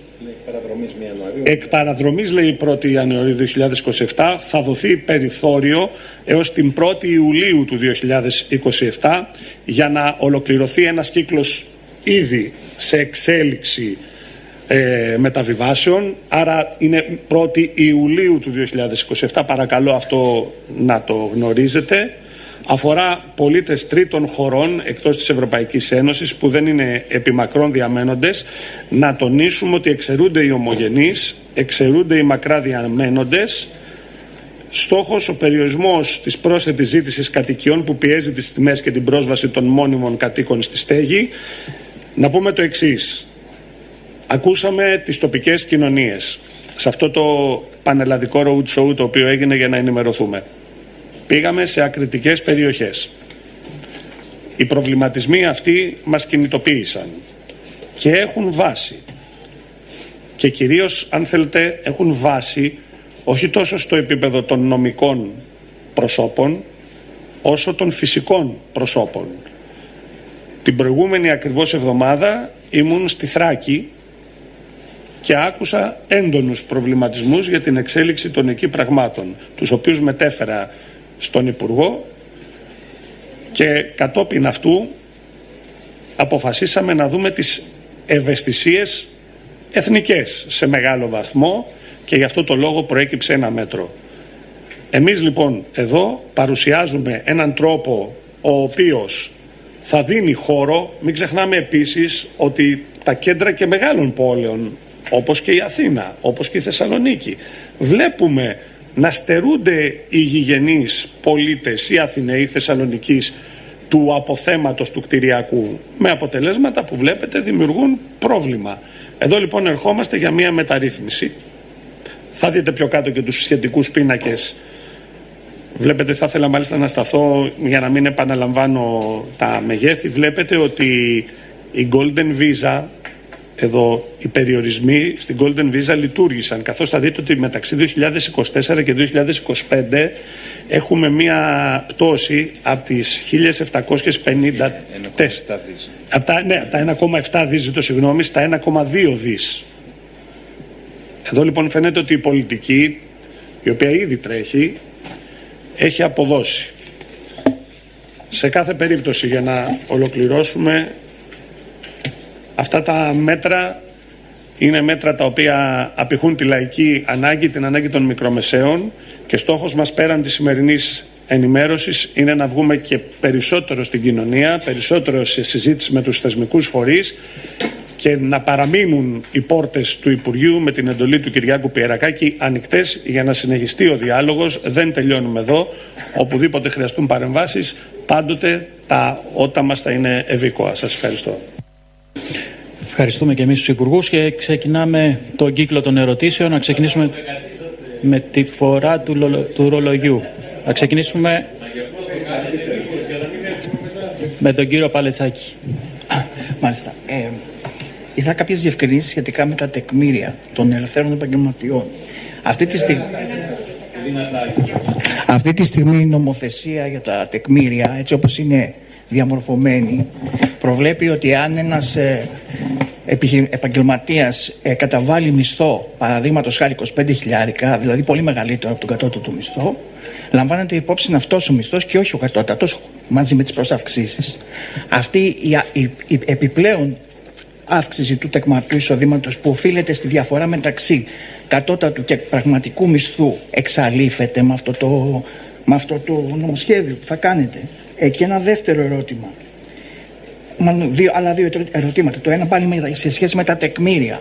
εκ παραδρομής, λέει η πρώτη Ιανουαρίου δύο χιλιάδες είκοσι επτά, θα δοθεί περιθώριο έως την πρώτη Ιουλίου του δύο χιλιάδες είκοσι επτά για να ολοκληρωθεί ένας κύκλος ήδη σε εξέλιξη Ε, μεταβιβάσεων, άρα είναι πρώτη Ιουλίου του δύο χιλιάδες είκοσι επτά, παρακαλώ αυτό να το γνωρίζετε. Αφορά πολίτες τρίτων χωρών εκτός της Ευρωπαϊκής Ένωσης που δεν είναι επιμακρών διαμένοντες. Να τονίσουμε ότι εξαιρούνται οι ομογενείς, εξαιρούνται οι μακρά διαμένοντες. Στόχος ο περιορισμός της πρόσθετης ζήτησης κατοικιών που πιέζει τις τιμές και την πρόσβαση των μόνιμων κατοίκων στη στέγη. Να πούμε το εξής. Ακούσαμε τις τοπικές κοινωνίες σε αυτό το πανελλαδικό road show το οποίο έγινε για να ενημερωθούμε. Πήγαμε σε ακριτικές περιοχές. Οι προβληματισμοί αυτοί μας κινητοποίησαν και έχουν βάση. Και κυρίως, αν θέλετε, έχουν βάση όχι τόσο στο επίπεδο των νομικών προσώπων, όσο των φυσικών προσώπων. Την προηγούμενη ακριβώς εβδομάδα ήμουν στη Θράκη και άκουσα έντονους προβληματισμούς για την εξέλιξη των εκεί πραγμάτων, τους οποίους μετέφερα στον Υπουργό και κατόπιν αυτού αποφασίσαμε να δούμε τις ευαισθησίες εθνικές σε μεγάλο βαθμό και γι' αυτό το λόγο προέκυψε ένα μέτρο. Εμείς λοιπόν εδώ παρουσιάζουμε έναν τρόπο ο οποίος θα δίνει χώρο. Μην ξεχνάμε επίσης ότι τα κέντρα και μεγάλων πόλεων, όπως και η Αθήνα, όπως και η Θεσσαλονίκη, βλέπουμε να στερούνται οι γηγενείς πολίτες ή Αθηναίοι Θεσσαλονικής του αποθέματος του κτηριακού, με αποτελέσματα που βλέπετε δημιουργούν πρόβλημα. Εδώ λοιπόν ερχόμαστε για μια μεταρρύθμιση. Θα δείτε πιο κάτω και τους σχετικούς πίνακες. Βλέπετε, θα ήθελα μάλιστα να σταθώ για να μην επαναλαμβάνω τα μεγέθη. Βλέπετε ότι η Golden Visa, εδώ οι περιορισμοί στην Golden Visa λειτουργήσαν, καθώς θα δείτε ότι μεταξύ δύο χιλιάδες είκοσι τέσσερα και δύο χιλιάδες είκοσι πέντε έχουμε μία πτώση από τις χίλια επτακόσια πενήντα τέσσερα από τα, ναι, από τα ένα κόμμα επτά δις, ζητώ συγγνώμη, στα ένα κόμμα δύο δις. Εδώ λοιπόν φαίνεται ότι η πολιτική, η οποία ήδη τρέχει, έχει αποδώσει. Σε κάθε περίπτωση, για να ολοκληρώσουμε, αυτά τα μέτρα είναι μέτρα τα οποία απηχούν τη λαϊκή ανάγκη, την ανάγκη των μικρομεσαίων, και στόχος μας πέραν της σημερινής ενημέρωσης είναι να βγούμε και περισσότερο στην κοινωνία, περισσότερο σε συζήτηση με τους θεσμικούς φορείς και να παραμείνουν οι πόρτες του Υπουργείου με την εντολή του Κυριάκου Πιερακάκη ανοιχτές για να συνεχιστεί ο διάλογος. Δεν τελειώνουμε εδώ. Οπουδήποτε χρειαστούν παρεμβάσεις, πάντοτε τα ότα μας θα είναι ευήκοα. Σας ευχαριστώ. Ευχαριστούμε και εμείς τους Υπουργούς και ξεκινάμε τον κύκλο των ερωτήσεων. Να ξεκινήσουμε με τη φορά του, λο, του ρολογιού. Να ξεκινήσουμε με τον κύριο Παλετσάκη. Μάλιστα. Ε, είδα κάποιες διευκρινήσεις σχετικά με τα τεκμήρια των ελευθέρων επαγγελματιών. Αυτή τη στιγμή... Αυτή τη στιγμή η νομοθεσία για τα τεκμήρια, έτσι όπως είναι διαμορφωμένη, προβλέπει ότι αν ένας ε, επαγγελματίας ε, καταβάλει μισθό, παραδείγματος χάρη είκοσι πέντε χιλιάρικα, δηλαδή πολύ μεγαλύτερο από τον κατώτατο μισθό, λαμβάνεται υπόψη αυτός ο μισθός και όχι ο κατώτατος, μαζί με τις προσαυξήσεις. Αυτή η, η, η επιπλέον αύξηση του τεκμαρτού εισοδήματος που οφείλεται στη διαφορά μεταξύ κατώτατου και πραγματικού μισθού εξαλείφεται με αυτό το, με αυτό το νομοσχέδιο που θα κάνετε. Ε, και ένα δεύτερο ερώτημα. Μάλλον δύο, άλλα δύο ερωτήματα. Το ένα πάλι σε σχέση με τα τεκμήρια.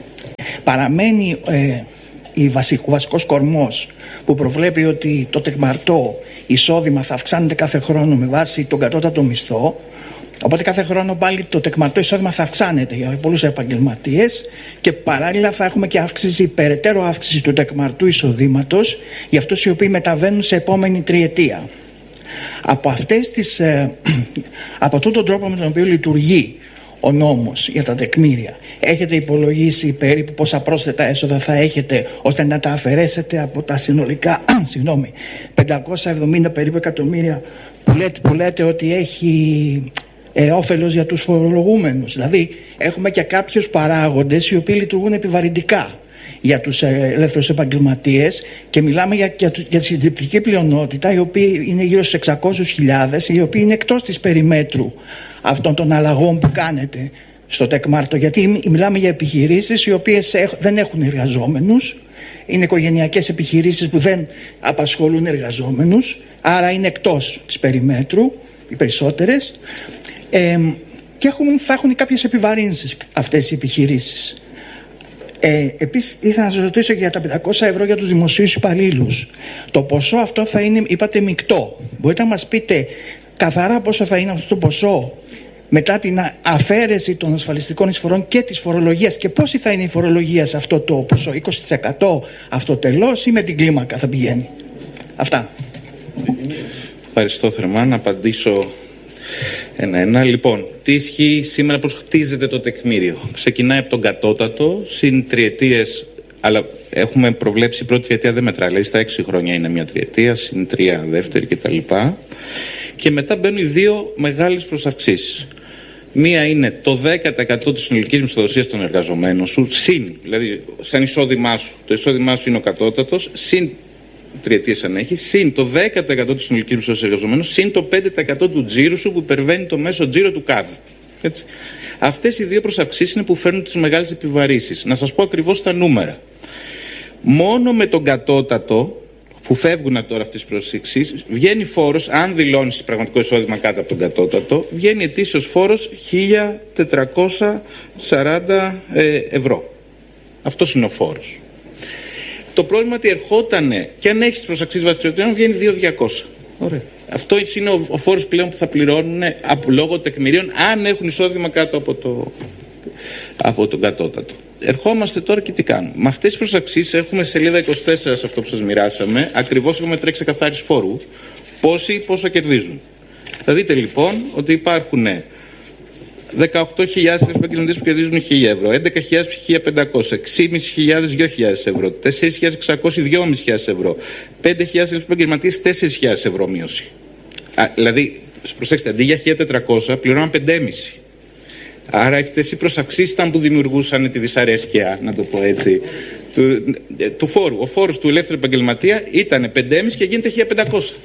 Παραμένει ε, η βασικό, ο βασικός κορμός που προβλέπει ότι το τεκμαρτό εισόδημα θα αυξάνεται κάθε χρόνο με βάση τον κατώτατο μισθό. Οπότε κάθε χρόνο πάλι το τεκμαρτό εισόδημα θα αυξάνεται για πολλούς επαγγελματίες και παράλληλα θα έχουμε και αύξηση, περαιτέρω αύξηση του τεκμαρτού εισοδήματος για αυτούς οι οποίοι μεταβαίνουν σε επόμενη τριετία. Από, αυτές τις, ε, από αυτόν τον τρόπο με τον οποίο λειτουργεί ο νόμος για τα τεκμήρια, έχετε υπολογίσει περίπου πόσα πρόσθετα έσοδα θα έχετε ώστε να τα αφαιρέσετε από τα συνολικά συγγνώμη, πεντακόσια εβδομήντα περίπου εκατομμύρια που λέτε, που λέτε ότι έχει ε, όφελος για τους φορολογούμενους? Δηλαδή έχουμε και κάποιους παράγοντες οι οποίοι λειτουργούν επιβαρυντικά για τους ελεύθερους επαγγελματίες και μιλάμε για, για, για τη συντριπτική πλειονότητα, οι οποίοι είναι γύρω στους εξακόσιες χιλιάδες, οι οποίοι είναι εκτός της περιμέτρου αυτών των αλλαγών που κάνετε στο τεκμάρτο, γιατί μιλάμε για επιχειρήσεις οι οποίες δεν έχουν εργαζόμενους, είναι οικογενειακές επιχειρήσεις που δεν απασχολούν εργαζόμενους, άρα είναι εκτός της περιμέτρου οι περισσότερες, ε, και έχουν, θα έχουν κάποιες επιβαρύνσεις αυτές οι επιχειρήσεις. Ε, επίσης ήθελα να σας ρωτήσω για τα πεντακόσια ευρώ για τους δημοσίους υπαλλήλους. Το ποσό αυτό θα είναι, είπατε, μεικτό. Μπορείτε να μας πείτε καθαρά πόσο θα είναι αυτό το ποσό μετά την αφαίρεση των ασφαλιστικών εισφορών και της φορολογίας, και πόση θα είναι η φορολογία σε αυτό το ποσό? είκοσι τοις εκατό αυτοτελώς ή με την κλίμακα θα πηγαίνει? Αυτά. Ευχαριστώ θερμά. Να απαντήσω ένα-ένα. Λοιπόν, τι ισχύει σήμερα, πώς χτίζεται το τεκμήριο? Ξεκινάει από τον κατώτατο, συν τριετίες, αλλά έχουμε προβλέψει πρώτη τριετία δεν μετράει, δηλαδή στα έξι χρόνια είναι μια τριετία, συν τρία δεύτερη κτλ. Και μετά μπαίνουν οι δύο μεγάλες προσαυξήσεις. Μία είναι το δέκα τοις εκατό της συνολικής μισθοδοσίας των εργαζομένων σου, συν, δηλαδή σαν εισόδημά σου. Το εισόδημά σου είναι ο κατώτατος, συν τριετίες αν έχει, συν το δέκα τοις εκατό της συνολικής μισθοδοσίας εργαζομένων, συν το πέντε τοις εκατό του τζίρου σου που υπερβαίνει το μέσο τζίρο του ΚΑΔ. Έτσι. Αυτές οι δύο προσαυξήσεις είναι που φέρνουν τις μεγάλες επιβαρύσεις. Να σας πω ακριβώς τα νούμερα. Μόνο με τον κατώτατο, που φεύγουν τώρα αυτές τις προσήξεις, βγαίνει φόρος, αν δηλώνεις πραγματικό εισόδημα κάτω από τον κατώτατο, βγαίνει ετήσιος φόρος χίλια τετρακόσια σαράντα ευρώ. Αυτός είναι ο φόρος. Το πρόβλημα είναι ότι ερχότανε και αν έχεις τις προσαξίες βασιλιωτών βγαίνει δύο χιλιάδες διακόσια. Ωραία. Αυτό είναι ο, ο φόρος πλέον που θα πληρώνουν από, λόγω τεκμηρίων αν έχουν εισόδημα κάτω από, το, από τον κατώτατο. Ερχόμαστε τώρα και τι κάνουμε. Με αυτές τις προσαξίες έχουμε σελίδα είκοσι τέσσερα σε αυτό που σας μοιράσαμε. Ακριβώς έχουμε τρέξει καθάριση φόρου. Πόσοι πόσο κερδίζουν. Θα δείτε λοιπόν ότι υπάρχουν δεκαοκτώ χιλιάδες επαγγελματίες που κερδίζουν χίλια ευρώ, έντεκα χιλιάδες χίλια πεντακόσια, έξι χιλιάδες πεντακόσια δύο χιλιάδες ευρώ, τέσσερις χιλιάδες εξακόσια δυόμισι χιλιάδες ευρώ, πέντε χιλιάδες επαγγελματίες τέσσερις χιλιάδες ευρώ μείωση. Α, δηλαδή, προσέξτε, αντί για χίλια τετρακόσια πληρώναν πέντε κόμμα πέντε. Άρα αυτές οι προσαυξήσεις ήταν που δημιουργούσαν τη δυσαρέσκεια, να το πω έτσι, του, του φόρου. Ο φόρος του ελεύθερου επαγγελματία ήταν πέντε κόμμα πέντε και γίνεται χίλια πεντακόσια.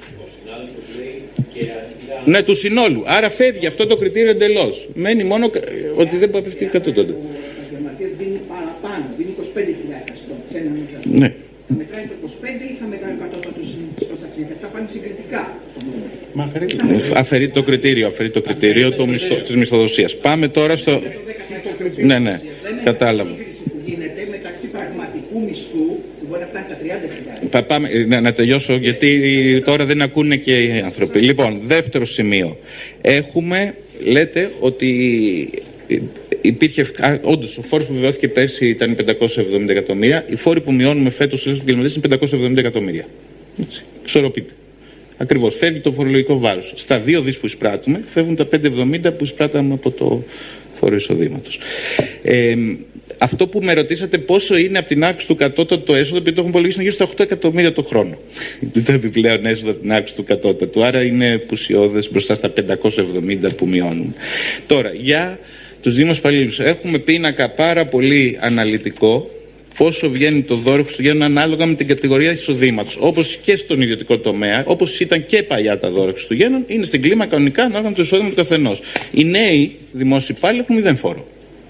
Ναι, του συνόλου. Άρα φεύγει αυτό το κριτήριο εντελώς. Μένει μόνο ότι δεν μπορεί να πέφτει κατ' τότε. Ο επαγγελματίας δίνει παραπάνω, δίνει είκοσι πέντε χιλιάδες σε έναν εργαζόμενο. Ναι. Θα μετράει το είκοσι πέντε ή θα μετράει το κατώτατο στο ταξίδι? Αυτά πάνε συγκριτικά. Μα αφαιρεί, αφαιρεί το κριτήριο, αφαιρεί το κριτήριο το μισθο, της μισθοδοσίας. Πάμε τώρα στο... Ναι, ναι, κατάλαβα. Που γίνεται μεταξύ πραγματικού μισθού που μπορεί να φτάνει τα τριάντα χιλιάδες. Πάμε, να, να τελειώσω γιατί τώρα δεν ακούνε και οι άνθρωποι. Λοιπόν, δεύτερο σημείο. Έχουμε, λέτε ότι υπήρχε, όντως ο φόρος που βεβαιώθηκε πέρσι ήταν πεντακόσια εβδομήντα εκατομμύρια. Οι φόροι που μειώνουμε φέτος στους επαγγελματίες είναι πεντακόσια εβδομήντα εκατομμύρια. Ξορροπείτε. Ακριβώς. Φεύγει το φορολογικό βάρος. Στα δύο δις που εισπράττουμε, φεύγουν τα πεντακόσια εβδομήντα που εισπράτταμε από το φόρο εισοδήματος. Ε, Αυτό που με ρωτήσατε πόσο είναι από την αύξηση του κατώτατου έσοδο, επειδή το έχουμε υπολογίσει, είναι γύρω στα οκτώ εκατομμύρια το χρόνο. Το επιπλέον έσοδο από την αύξηση του κατώτατου. Άρα είναι πουσιώδες μπροστά στα πεντακόσια εβδομήντα που μειώνουν. Τώρα, για τους Δήμους υπαλλήλους. Έχουμε πίνακα πάρα πολύ αναλυτικό. Πόσο βγαίνει το δώρο Χριστουγέννων ανάλογα με την κατηγορία εισοδήματος. Όπως και στον ιδιωτικό τομέα, όπως ήταν και παλιά τα δώρα Χριστουγέννων, είναι στην κλίμακα κανονικά ανάλογα με το εισόδημα του καθενός. Οι νέοι δημόσιοι υπάλληλοι έχουν μηδέν φόρο.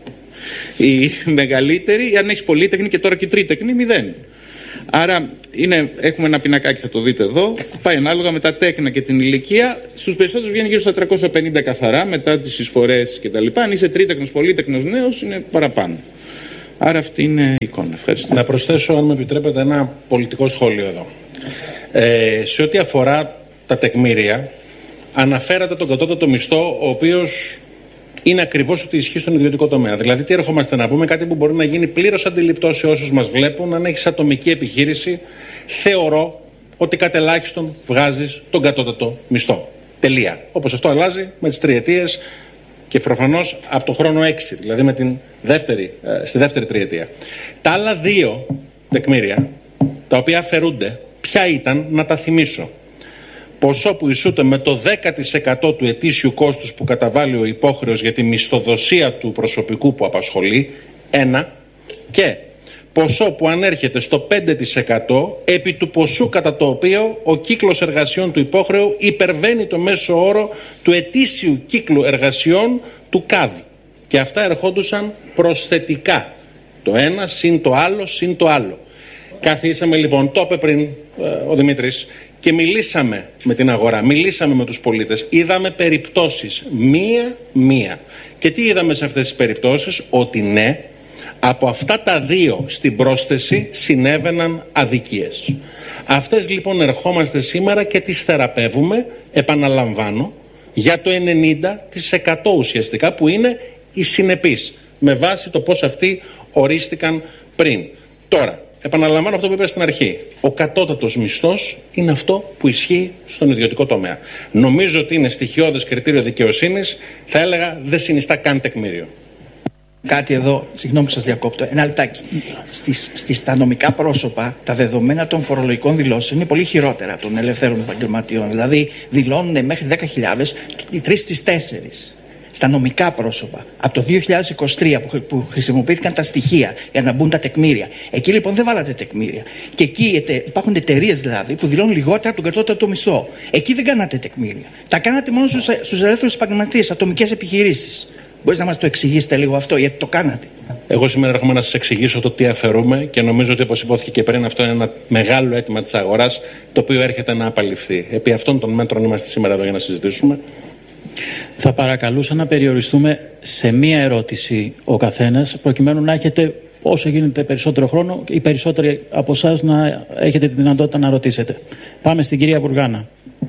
Οι μεγαλύτεροι, αν έχει πολύτεχνη και τώρα και τρίτεχνη, μηδέν. Άρα είναι, έχουμε ένα πινακάκι, θα το δείτε εδώ, που πάει ανάλογα με τα τέκνα και την ηλικία. Στους περισσότερους βγαίνει γύρω στα τριακόσια πενήντα καθαρά μετά τις εισφορές κτλ. Αν είσαι τρίτεχνος, πολύτεχνος νέος, είναι παραπάνω. Άρα αυτή είναι η εικόνα. Ευχαριστώ. Να προσθέσω, αν με επιτρέπετε, ένα πολιτικό σχόλιο εδώ. Ε, σε ό,τι αφορά τα τεκμήρια, αναφέρατε τον κατώτατο μισθό, ο οποίος είναι ακριβώς ότι ισχύει στον ιδιωτικό τομέα. Δηλαδή, τι ερχόμαστε να πούμε, κάτι που μπορεί να γίνει πλήρως αντιληπτό σε όσους μας βλέπουν. Αν έχεις ατομική επιχείρηση, θεωρώ ότι κατ' ελάχιστον βγάζεις τον κατώτατο μισθό. Τελεία. Όπως αυτό αλλάζει με τις τριετίες και προφανώς από το χρόνο έξι, δηλαδή με την δεύτερη, στη δεύτερη τριετία. Τα άλλα δύο τεκμήρια, τα οποία αφαιρούνται, ποια ήταν, να τα θυμίσω. Ποσό που ισούται με το δέκα τοις εκατό του ετήσιου κόστους που καταβάλει ο υπόχρεος για τη μισθοδοσία του προσωπικού που απασχολεί, ένα, και ποσό που ανέρχεται στο πέντε τοις εκατό επί του ποσού κατά το οποίο ο κύκλος εργασιών του υπόχρεου υπερβαίνει το μέσο όρο του ετήσιου κύκλου εργασιών του ΚΑΔ. Και αυτά ερχόντουσαν προσθετικά. Το ένα συν το άλλο συν το άλλο. Καθίσαμε λοιπόν, το είπε πριν ε, ο Δημήτρης, και μιλήσαμε με την αγορά, μιλήσαμε με τους πολίτες, είδαμε περιπτώσεις μία-μία. Και τι είδαμε σε αυτές τις περιπτώσεις? Ότι ναι, από αυτά τα δύο στην πρόσθεση συνέβαιναν αδικίες. Αυτές λοιπόν ερχόμαστε σήμερα και τις θεραπεύουμε, επαναλαμβάνω, για το ενενήντα τοις εκατό ουσιαστικά, που είναι οι συνεπείς, με βάση το πώς αυτοί ορίστηκαν πριν. Τώρα, επαναλαμβάνω αυτό που είπα στην αρχή. Ο κατώτατος μισθός είναι αυτό που ισχύει στον ιδιωτικό τομέα. Νομίζω ότι είναι στοιχειώδες κριτήριο δικαιοσύνης, θα έλεγα δεν συνιστά καν τεκμήριο. Κάτι εδώ, συγγνώμη που σας διακόπτω, ένα λεπτάκι. Στις, στις τα νομικά πρόσωπα, τα δεδομένα των φορολογικών δηλώσεων είναι πολύ χειρότερα των ελευθέρων επαγγελματιών. Δηλαδή, δηλώνουν μέχρι δέκα χιλιάδες οι τρεις στις τέσσερις. Στα νομικά πρόσωπα, από το δύο χιλιάδες είκοσι τρία που, που χρησιμοποιήθηκαν τα στοιχεία για να μπουν τα τεκμήρια. Εκεί λοιπόν δεν βάλατε τεκμήρια. Και εκεί ετε, υπάρχουν εταιρείες δηλαδή που δηλώνουν λιγότερα από τον κατώτατο μισθό. Εκεί δεν κάνατε τεκμήρια. Τα κάνατε μόνο στους, στους ελεύθερους επαγγελματίες, ατομικές επιχειρήσεις. Μπορείς να μας το εξηγήσετε λίγο αυτό, γιατί το κάνατε? Εγώ σήμερα έρχομαι να σας εξηγήσω το τι αφαιρούμε και νομίζω ότι, όπως υπόθηκε και πριν, αυτό είναι ένα μεγάλο αίτημα της αγοράς, το οποίο έρχεται να απαλληφθεί. Επί αυτών των μέτρων είμαστε σήμερα εδώ για να συζητήσουμε. Θα παρακαλούσα να περιοριστούμε σε μία ερώτηση ο καθένας, προκειμένου να έχετε όσο γίνεται περισσότερο χρόνο, οι περισσότεροι από εσάς να έχετε τη δυνατότητα να ρωτήσετε. Πάμε στην κυρία Βουργάνα.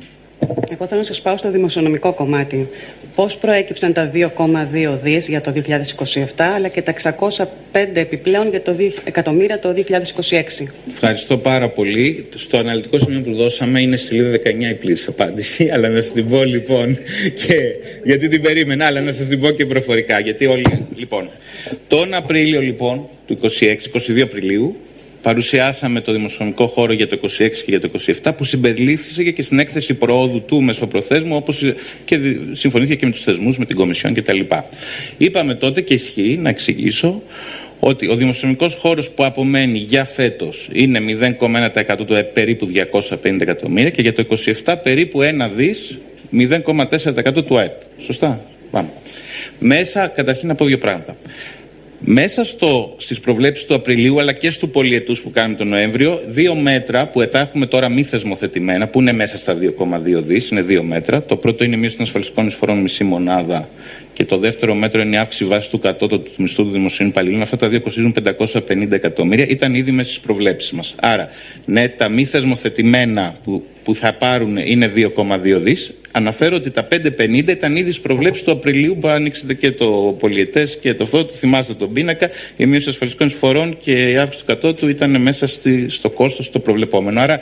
Εγώ θέλω να σας πάω στο δημοσιονομικό κομμάτι. Πώς προέκυψαν τα δύο κόμμα δύο δις για το δύο χιλιάδες είκοσι επτά, αλλά και τα εξακόσια πέντε επιπλέον για το εκατομμύρια το δύο χιλιάδες είκοσι έξι. Ευχαριστώ πάρα πολύ. Στο αναλυτικό σημείο που δώσαμε είναι στη σελίδα δεκαεννιά η πλήρης απάντηση, αλλά να σας την πω λοιπόν, και, γιατί την περίμενα, αλλά να σας την πω και προφορικά. Γιατί όλοι, λοιπόν, τον Απρίλιο λοιπόν του είκοσι έξι, είκοσι δύο Απριλίου, παρουσιάσαμε το δημοσιονομικό χώρο για το είκοσι έξι και για το είκοσι επτά, που συμπεριλήφθηκε και στην έκθεση προόδου του μεσοπροθέσμου, όπως και συμφωνήθηκε και με τους θεσμούς, με την Κομισιόν κτλ. Είπαμε τότε, και ισχύει, να εξηγήσω, ότι ο δημοσιονομικός χώρος που απομένει για φέτος είναι μηδέν κόμμα ένα τοις εκατό του ΕΠ, περίπου διακόσια πενήντα εκατομμύρια, και για το είκοσι επτά περίπου ένα δις, μηδέν κόμμα τέσσερα τοις εκατό του ΑΕΠ. Σωστά? Πάμε. Μέσα, καταρχήν, να πω δύο πράγματα. Μέσα στο, στις προβλέψεις του Απριλίου, αλλά και του πολυετούς που κάνουμε τον Νοέμβριο, δύο μέτρα που τα έχουμε τώρα μη θεσμοθετημένα, που είναι μέσα στα δύο κόμμα δύο δις, είναι δύο μέτρα. Το πρώτο είναι η μείωση των ασφαλιστικών εισφορών μισή μονάδα, και το δεύτερο μέτρο είναι η αύξηση βάση του κατώτατου του μισθού του δημοσίου υπαλλήλων. Αυτά τα δύο κοστίζουν πεντακόσια πενήντα εκατομμύρια. Ήταν ήδη μέσα στις προβλέψεις μας. Άρα, ναι, τα μη θεσμοθετημένα που, που θα πάρουν είναι δύο κόμμα δύο δις. Αναφέρω ότι τα πεντακόσια πενήντα ήταν ήδη στις προβλέψεις του Απριλίου, που ανοίξετε και το πολιετές και το αυτό. Το θυμάστε τον πίνακα. Η μείωση ασφαλιστικών εισφορών και η αύξηση του κατώτατου ήταν μέσα στη, στο κόστος το προβλεπόμενο. Άρα,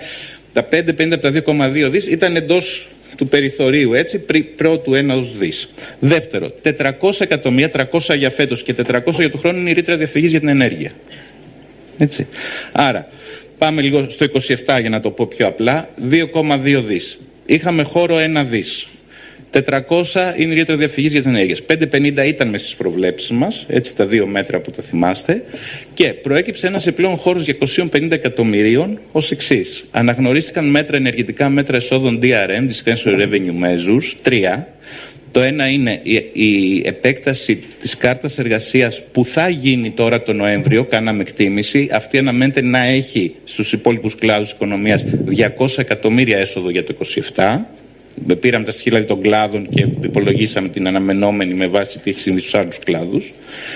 Τα πέντε πενήντα από τα δύο κόμμα δύο δις ήταν εντός του περιθωρίου, έτσι, πρώτου έναους δις. Δεύτερο, τετρακόσια εκατομμύρια, τριακόσια για φέτος και τετρακόσια για του χρόνου είναι η ρήτρα διαφυγής για την ενέργεια. Έτσι. Άρα, πάμε λίγο στο είκοσι επτά για να το πω πιο απλά, δύο κόμμα δύο δις. Είχαμε χώρο ένα δις. τετρακόσια είναι η ρήτρα διαφυγής για τις ενέργειες. πεντακόσια πενήντα ήταν μέσα στις προβλέψεις μας, έτσι τα δύο μέτρα που τα θυμάστε. Και προέκυψε ένας επιπλέον χώρος διακόσια πενήντα εκατομμυρίων ως εξής. Αναγνωρίστηκαν μέτρα ενεργητικά, μέτρα εσόδων ντι αρ εμ, Discretionary Revenue Measures, τρία. Το ένα είναι η, η επέκταση της κάρτας εργασίας που θα γίνει τώρα το Νοέμβριο, κάναμε εκτίμηση. Αυτή αναμένεται να έχει στους υπόλοιπους κλάδους οικονομίας διακόσια εκατομμύρια έσοδο για το είκοσι επτά. Πήραμε τα στοιχεία των κλάδων και υπολογίσαμε την αναμενόμενη με βάση τι έχει συμβεί στους άλλους κλάδους.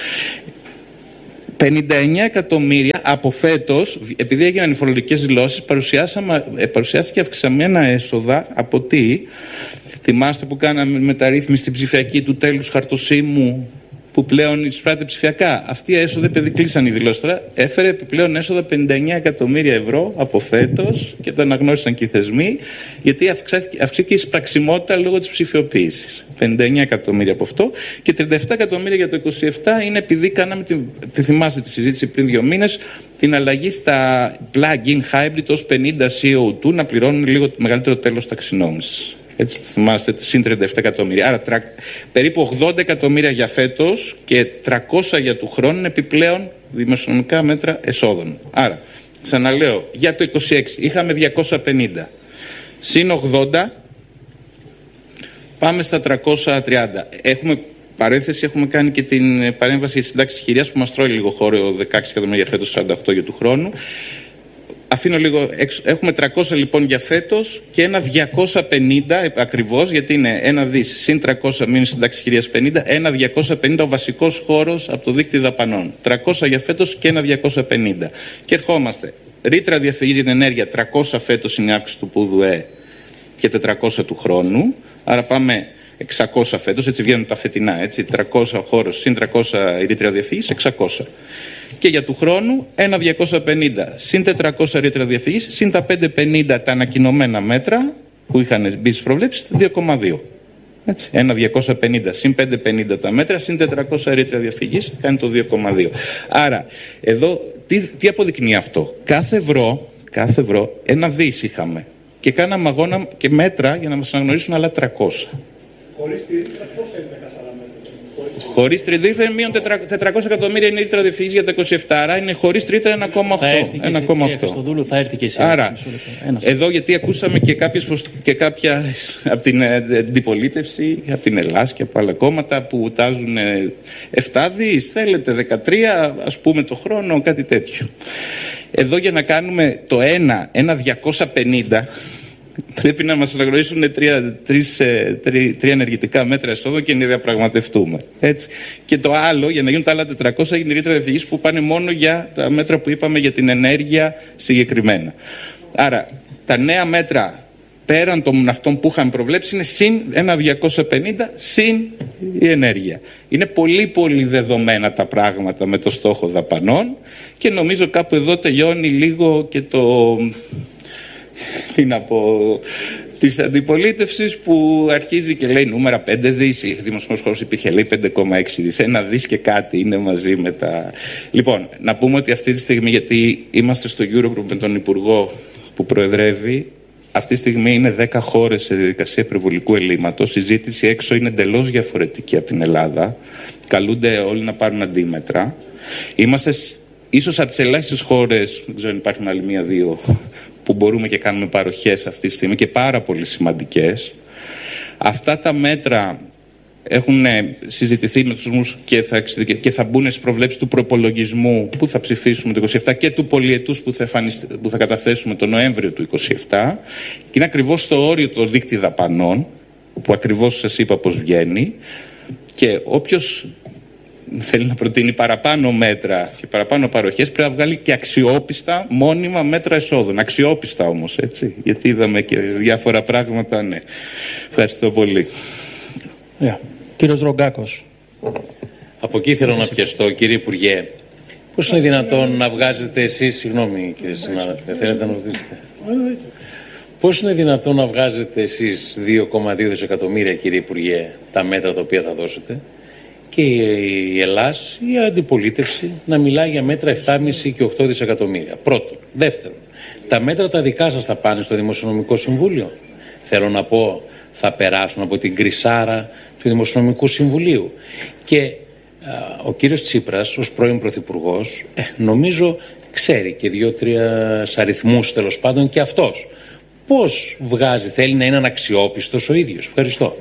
πενήντα εννέα εκατομμύρια από φέτος, επειδή έγιναν οι φορολογικές δηλώσεις, παρουσιάστηκε αυξημένα έσοδα από τι? Θυμάστε που κάναμε μεταρρύθμιση στην ψηφιακή του τέλους χαρτοσύμου που πλέον εισπράττει ψηφιακά. Αυτοί οι έσοδα, επειδή κλείσαν οι δηλώσεις τώρα, έφερε επιπλέον έσοδα πενήντα εννέα εκατομμύρια ευρώ από φέτος και το αναγνώρισαν και οι θεσμοί, γιατί αυξήθηκε η εισπραξιμότητα λόγω της ψηφιοποίησης. πενήντα εννέα εκατομμύρια από αυτό και τριάντα επτά εκατομμύρια για το είκοσι επτά είναι επειδή κάναμε, τη, τη θυμάστε τη συζήτηση πριν δύο μήνες, την αλλαγή στα plug-in hybrid ως πενήντα σι ο δύο να πληρώνουν λίγο μεγαλύτερο τέλος ταξινόμησης. Έτσι θυμάστε, συν τριάντα επτά εκατομμύρια. Άρα τρα, περίπου ογδόντα εκατομμύρια για φέτος και τριακόσια για του χρόνου επιπλέον δημοσιονομικά μέτρα εσόδων. Άρα, ξαναλέω, για το είκοσι έξι είχαμε διακόσια πενήντα. Συν ογδόντα, πάμε στα τριακόσια τριάντα. Έχουμε παρένθεση, έχουμε κάνει και την παρέμβαση για συντάξεις χειρίας που μας τρώει λίγο χώρο, δεκαέξι εκατομμύρια για φέτος, σαράντα οκτώ για του χρόνου. Αφήνω λίγο έξω. Έχουμε τριακόσια λοιπόν για φέτος και ένα διακόσια πενήντα ακριβώς, γιατί είναι ένα δις συν τριακόσια μήνες συντάξεις χειρίας πενήντα, ένα διακόσια πενήντα ο βασικός χώρος από το δίκτυο δαπανών. τριακόσια για φέτος και ένα διακόσια πενήντα. Και ερχόμαστε. Ρήτρα διαφυγής για την ενέργεια, τριακόσια φέτος είναι η αύξηση του ΠΟΥΔΟΕ και τετρακόσια του χρόνου. Άρα πάμε εξακόσια φέτος, έτσι βγαίνουν τα φετινά. Έτσι, τριακόσια χώρος συν τριακόσια η ρήτρα διαφυγής, εξακόσια. Και για του χρόνου ένα διακόσια πενήντα συν τετρακόσια ρήτρα διαφυγής συν τα πεντακόσια πενήντα τα ανακοινωμένα μέτρα που είχαν μπει στις προβλέψεις, δύο κόμμα δύο. Έτσι, ένα διακόσια πενήντα συν πεντακόσια πενήντα τα μέτρα συν τετρακόσια ρήτρα διαφυγής κάνει το δύο κόμμα δύο. Άρα εδώ τι, τι αποδεικνύει αυτό? Κάθε ευρώ, κάθε ευρώ ένα δις είχαμε και κάναμε αγώνα και μέτρα για να μας αναγνωρίσουν άλλα τριακόσια. Χωρίς τη ρήτρα πόσα είναι τα καθαρά μέτρα? Χωρίς τρίτα είναι μείον τετρακόσια εκατομμύρια είναι η ρήτρα διαφυγής για τα είκοσι επτά, άρα είναι χωρίς τρίτα ένα κόμμα οκτώ. Θα έρθει και εσύ. Άρα, εδώ γιατί ακούσαμε και, κάποιες, και κάποια από την αντιπολίτευση, από την Ελλάδα και από άλλα κόμματα που τάζουν επτά δις, θέλετε δεκατρία, ας πούμε το χρόνο, κάτι τέτοιο. Εδώ για να κάνουμε το ένα, ένα διακόσια πενήντα, πρέπει να μας αναγνωρίσουν τρία, τρεις, τρία, τρία ενεργητικά μέτρα εσόδων και να διαπραγματευτούμε. Έτσι. Και το άλλο, για να γίνουν τα άλλα τετρακόσια, είναι η ρήτρα διαφυγής που πάνε μόνο για τα μέτρα που είπαμε για την ενέργεια συγκεκριμένα. Άρα, τα νέα μέτρα πέραν των αυτών που είχαμε προβλέψει είναι συν ένα διακόσια πενήντα συν η ενέργεια. Είναι πολύ πολύ δεδομένα τα πράγματα με το στόχο δαπανών και νομίζω κάπου εδώ τελειώνει λίγο και το... τι να πω, της αντιπολίτευσης που αρχίζει και λέει νούμερα πέντε δις, η δημοσιονομικός χώρος υπήρχε λέει πέντε κόμμα έξι δις, ένα δις και κάτι είναι μαζί με τα... Λοιπόν, να πούμε ότι αυτή τη στιγμή, γιατί είμαστε στο Eurogroup με τον Υπουργό που προεδρεύει, αυτή τη στιγμή είναι δέκα χώρες σε διαδικασία υπερβολικού ελλείμματος, η συζήτηση έξω είναι εντελώς διαφορετική από την Ελλάδα, καλούνται όλοι να πάρουν αντίμετρα. Είμαστε ίσως από τις ελάχιστες χώρες, δεν ξέρω αν υπάρχουν άλλη μία-δύο, που μπορούμε και κάνουμε παροχές αυτή τη στιγμή και πάρα πολύ σημαντικές. Αυτά τα μέτρα έχουν συζητηθεί με τους θεσμούς και θα, και θα μπουν στις προβλέψεις του προϋπολογισμού που θα ψηφίσουμε το είκοσι επτά και του πολυετούς που θα, που θα καταθέσουμε το Νοέμβριο του είκοσι επτά και είναι ακριβώς στο όριο το δίκτυο δαπανών που ακριβώς σας είπα πως βγαίνει και όποιος θέλει να προτείνει παραπάνω μέτρα και παραπάνω παροχές πρέπει να βγάλει και αξιόπιστα μόνιμα μέτρα εσόδων. Αξιόπιστα όμως, έτσι, γιατί είδαμε και διάφορα πράγματα, ναι. Ευχαριστώ πολύ. Yeah. Κύριος Ρογκάκος. Από εκεί θέλω να πιαστώ, κύριε Υπουργέ. Πώς είναι δυνατόν να βγάζετε εσείς, συγγνώμη κύριε συνάδελφε, θέλετε να ρωτήσετε. Πώς είναι δυνατόν να βγάζετε εσείς δύο κόμμα δύο δισεκατομμύρια, κύριε Υπουργέ, τα μέτρα τα οποία θα δώσετε, και η Ελλάς, η αντιπολίτευση, να μιλάει για μέτρα επτά κόμμα πέντε και οκτώ δισεκατομμύρια. Πρώτον. Δεύτερον, τα μέτρα τα δικά σας θα πάνε στο Δημοσιονομικό Συμβούλιο. Θέλω να πω, θα περάσουν από την κρυσάρα του Δημοσιονομικού Συμβουλίου. Και α, ο κύριος Τσίπρας, ως πρώην Πρωθυπουργός, ε, νομίζω ξέρει και δύο-τρία αριθμούς τέλος πάντων και αυτός. Πώς βγάζει, θέλει να είναι αναξιόπιστος ο ίδιος. Ευχαριστώ.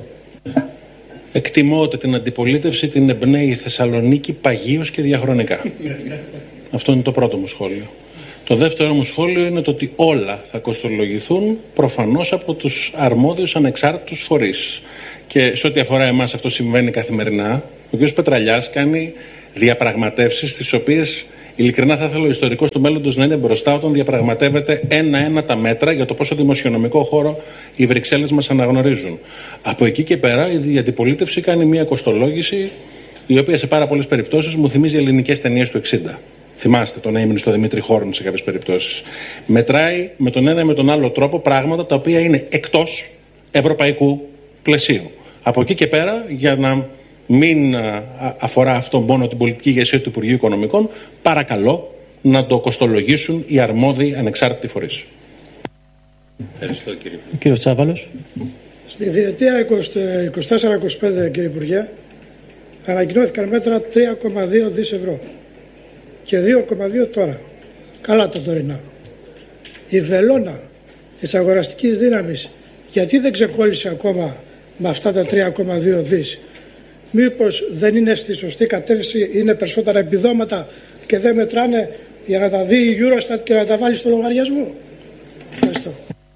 Εκτιμώ ότι την αντιπολίτευση την εμπνέει η Θεσσαλονίκη παγίως και διαχρονικά. Αυτό είναι το πρώτο μου σχόλιο. Το δεύτερο μου σχόλιο είναι το ότι όλα θα κοστολογηθούν προφανώς από τους αρμόδιους ανεξάρτητους φορείς. Και σε ό,τι αφορά εμάς αυτό συμβαίνει καθημερινά. Ο κ. Πετραλιάς κάνει διαπραγματεύσεις τις οποίες ειλικρινά θα ήθελα ο ιστορικός του μέλλοντος να είναι μπροστά όταν διαπραγματεύεται ένα-ένα τα μέτρα για το πόσο δημοσιονομικό χώρο οι Βρυξέλλες μας αναγνωρίζουν. Από εκεί και πέρα η αντιπολίτευση κάνει μια κοστολόγηση η οποία σε πάρα πολλές περιπτώσεις μου θυμίζει ελληνικές ταινίες του εξήντα. Θυμάστε τον έμεινε στο Δημήτρη Χόρν σε κάποιες περιπτώσεις. Μετράει με τον ένα ή με τον άλλο τρόπο πράγματα τα οποία είναι εκτός ευρωπαϊκού πλαισίου. Από εκεί και πέρα, για να μην αφορά αυτό μόνο την πολιτική ηγεσία του Υπουργείου Οικονομικών, παρακαλώ να το κοστολογήσουν οι αρμόδιοι ανεξάρτητοι φορείς. Ευχαριστώ, κύριε. Κύριο Τσάβαλος. Στη διετία είκοσι τέσσερα είκοσι πέντε, κύριε Υπουργέ, ανακοινώθηκαν μέτρα τρία κόμμα δύο δις ευρώ και δύο κόμμα δύο τώρα. Καλά τα τωρινά. Η βελόνα της αγοραστικής δύναμης γιατί δεν ξεκόλλησε ακόμα με αυτά τα τρία κόμμα δύο δις? Μήπως δεν είναι στη σωστή κατεύθυνση, είναι περισσότερα επιδόματα και δεν μετράνε για να τα δει η Eurostat και να τα βάλει στο λογαριασμό? Ευχαριστώ.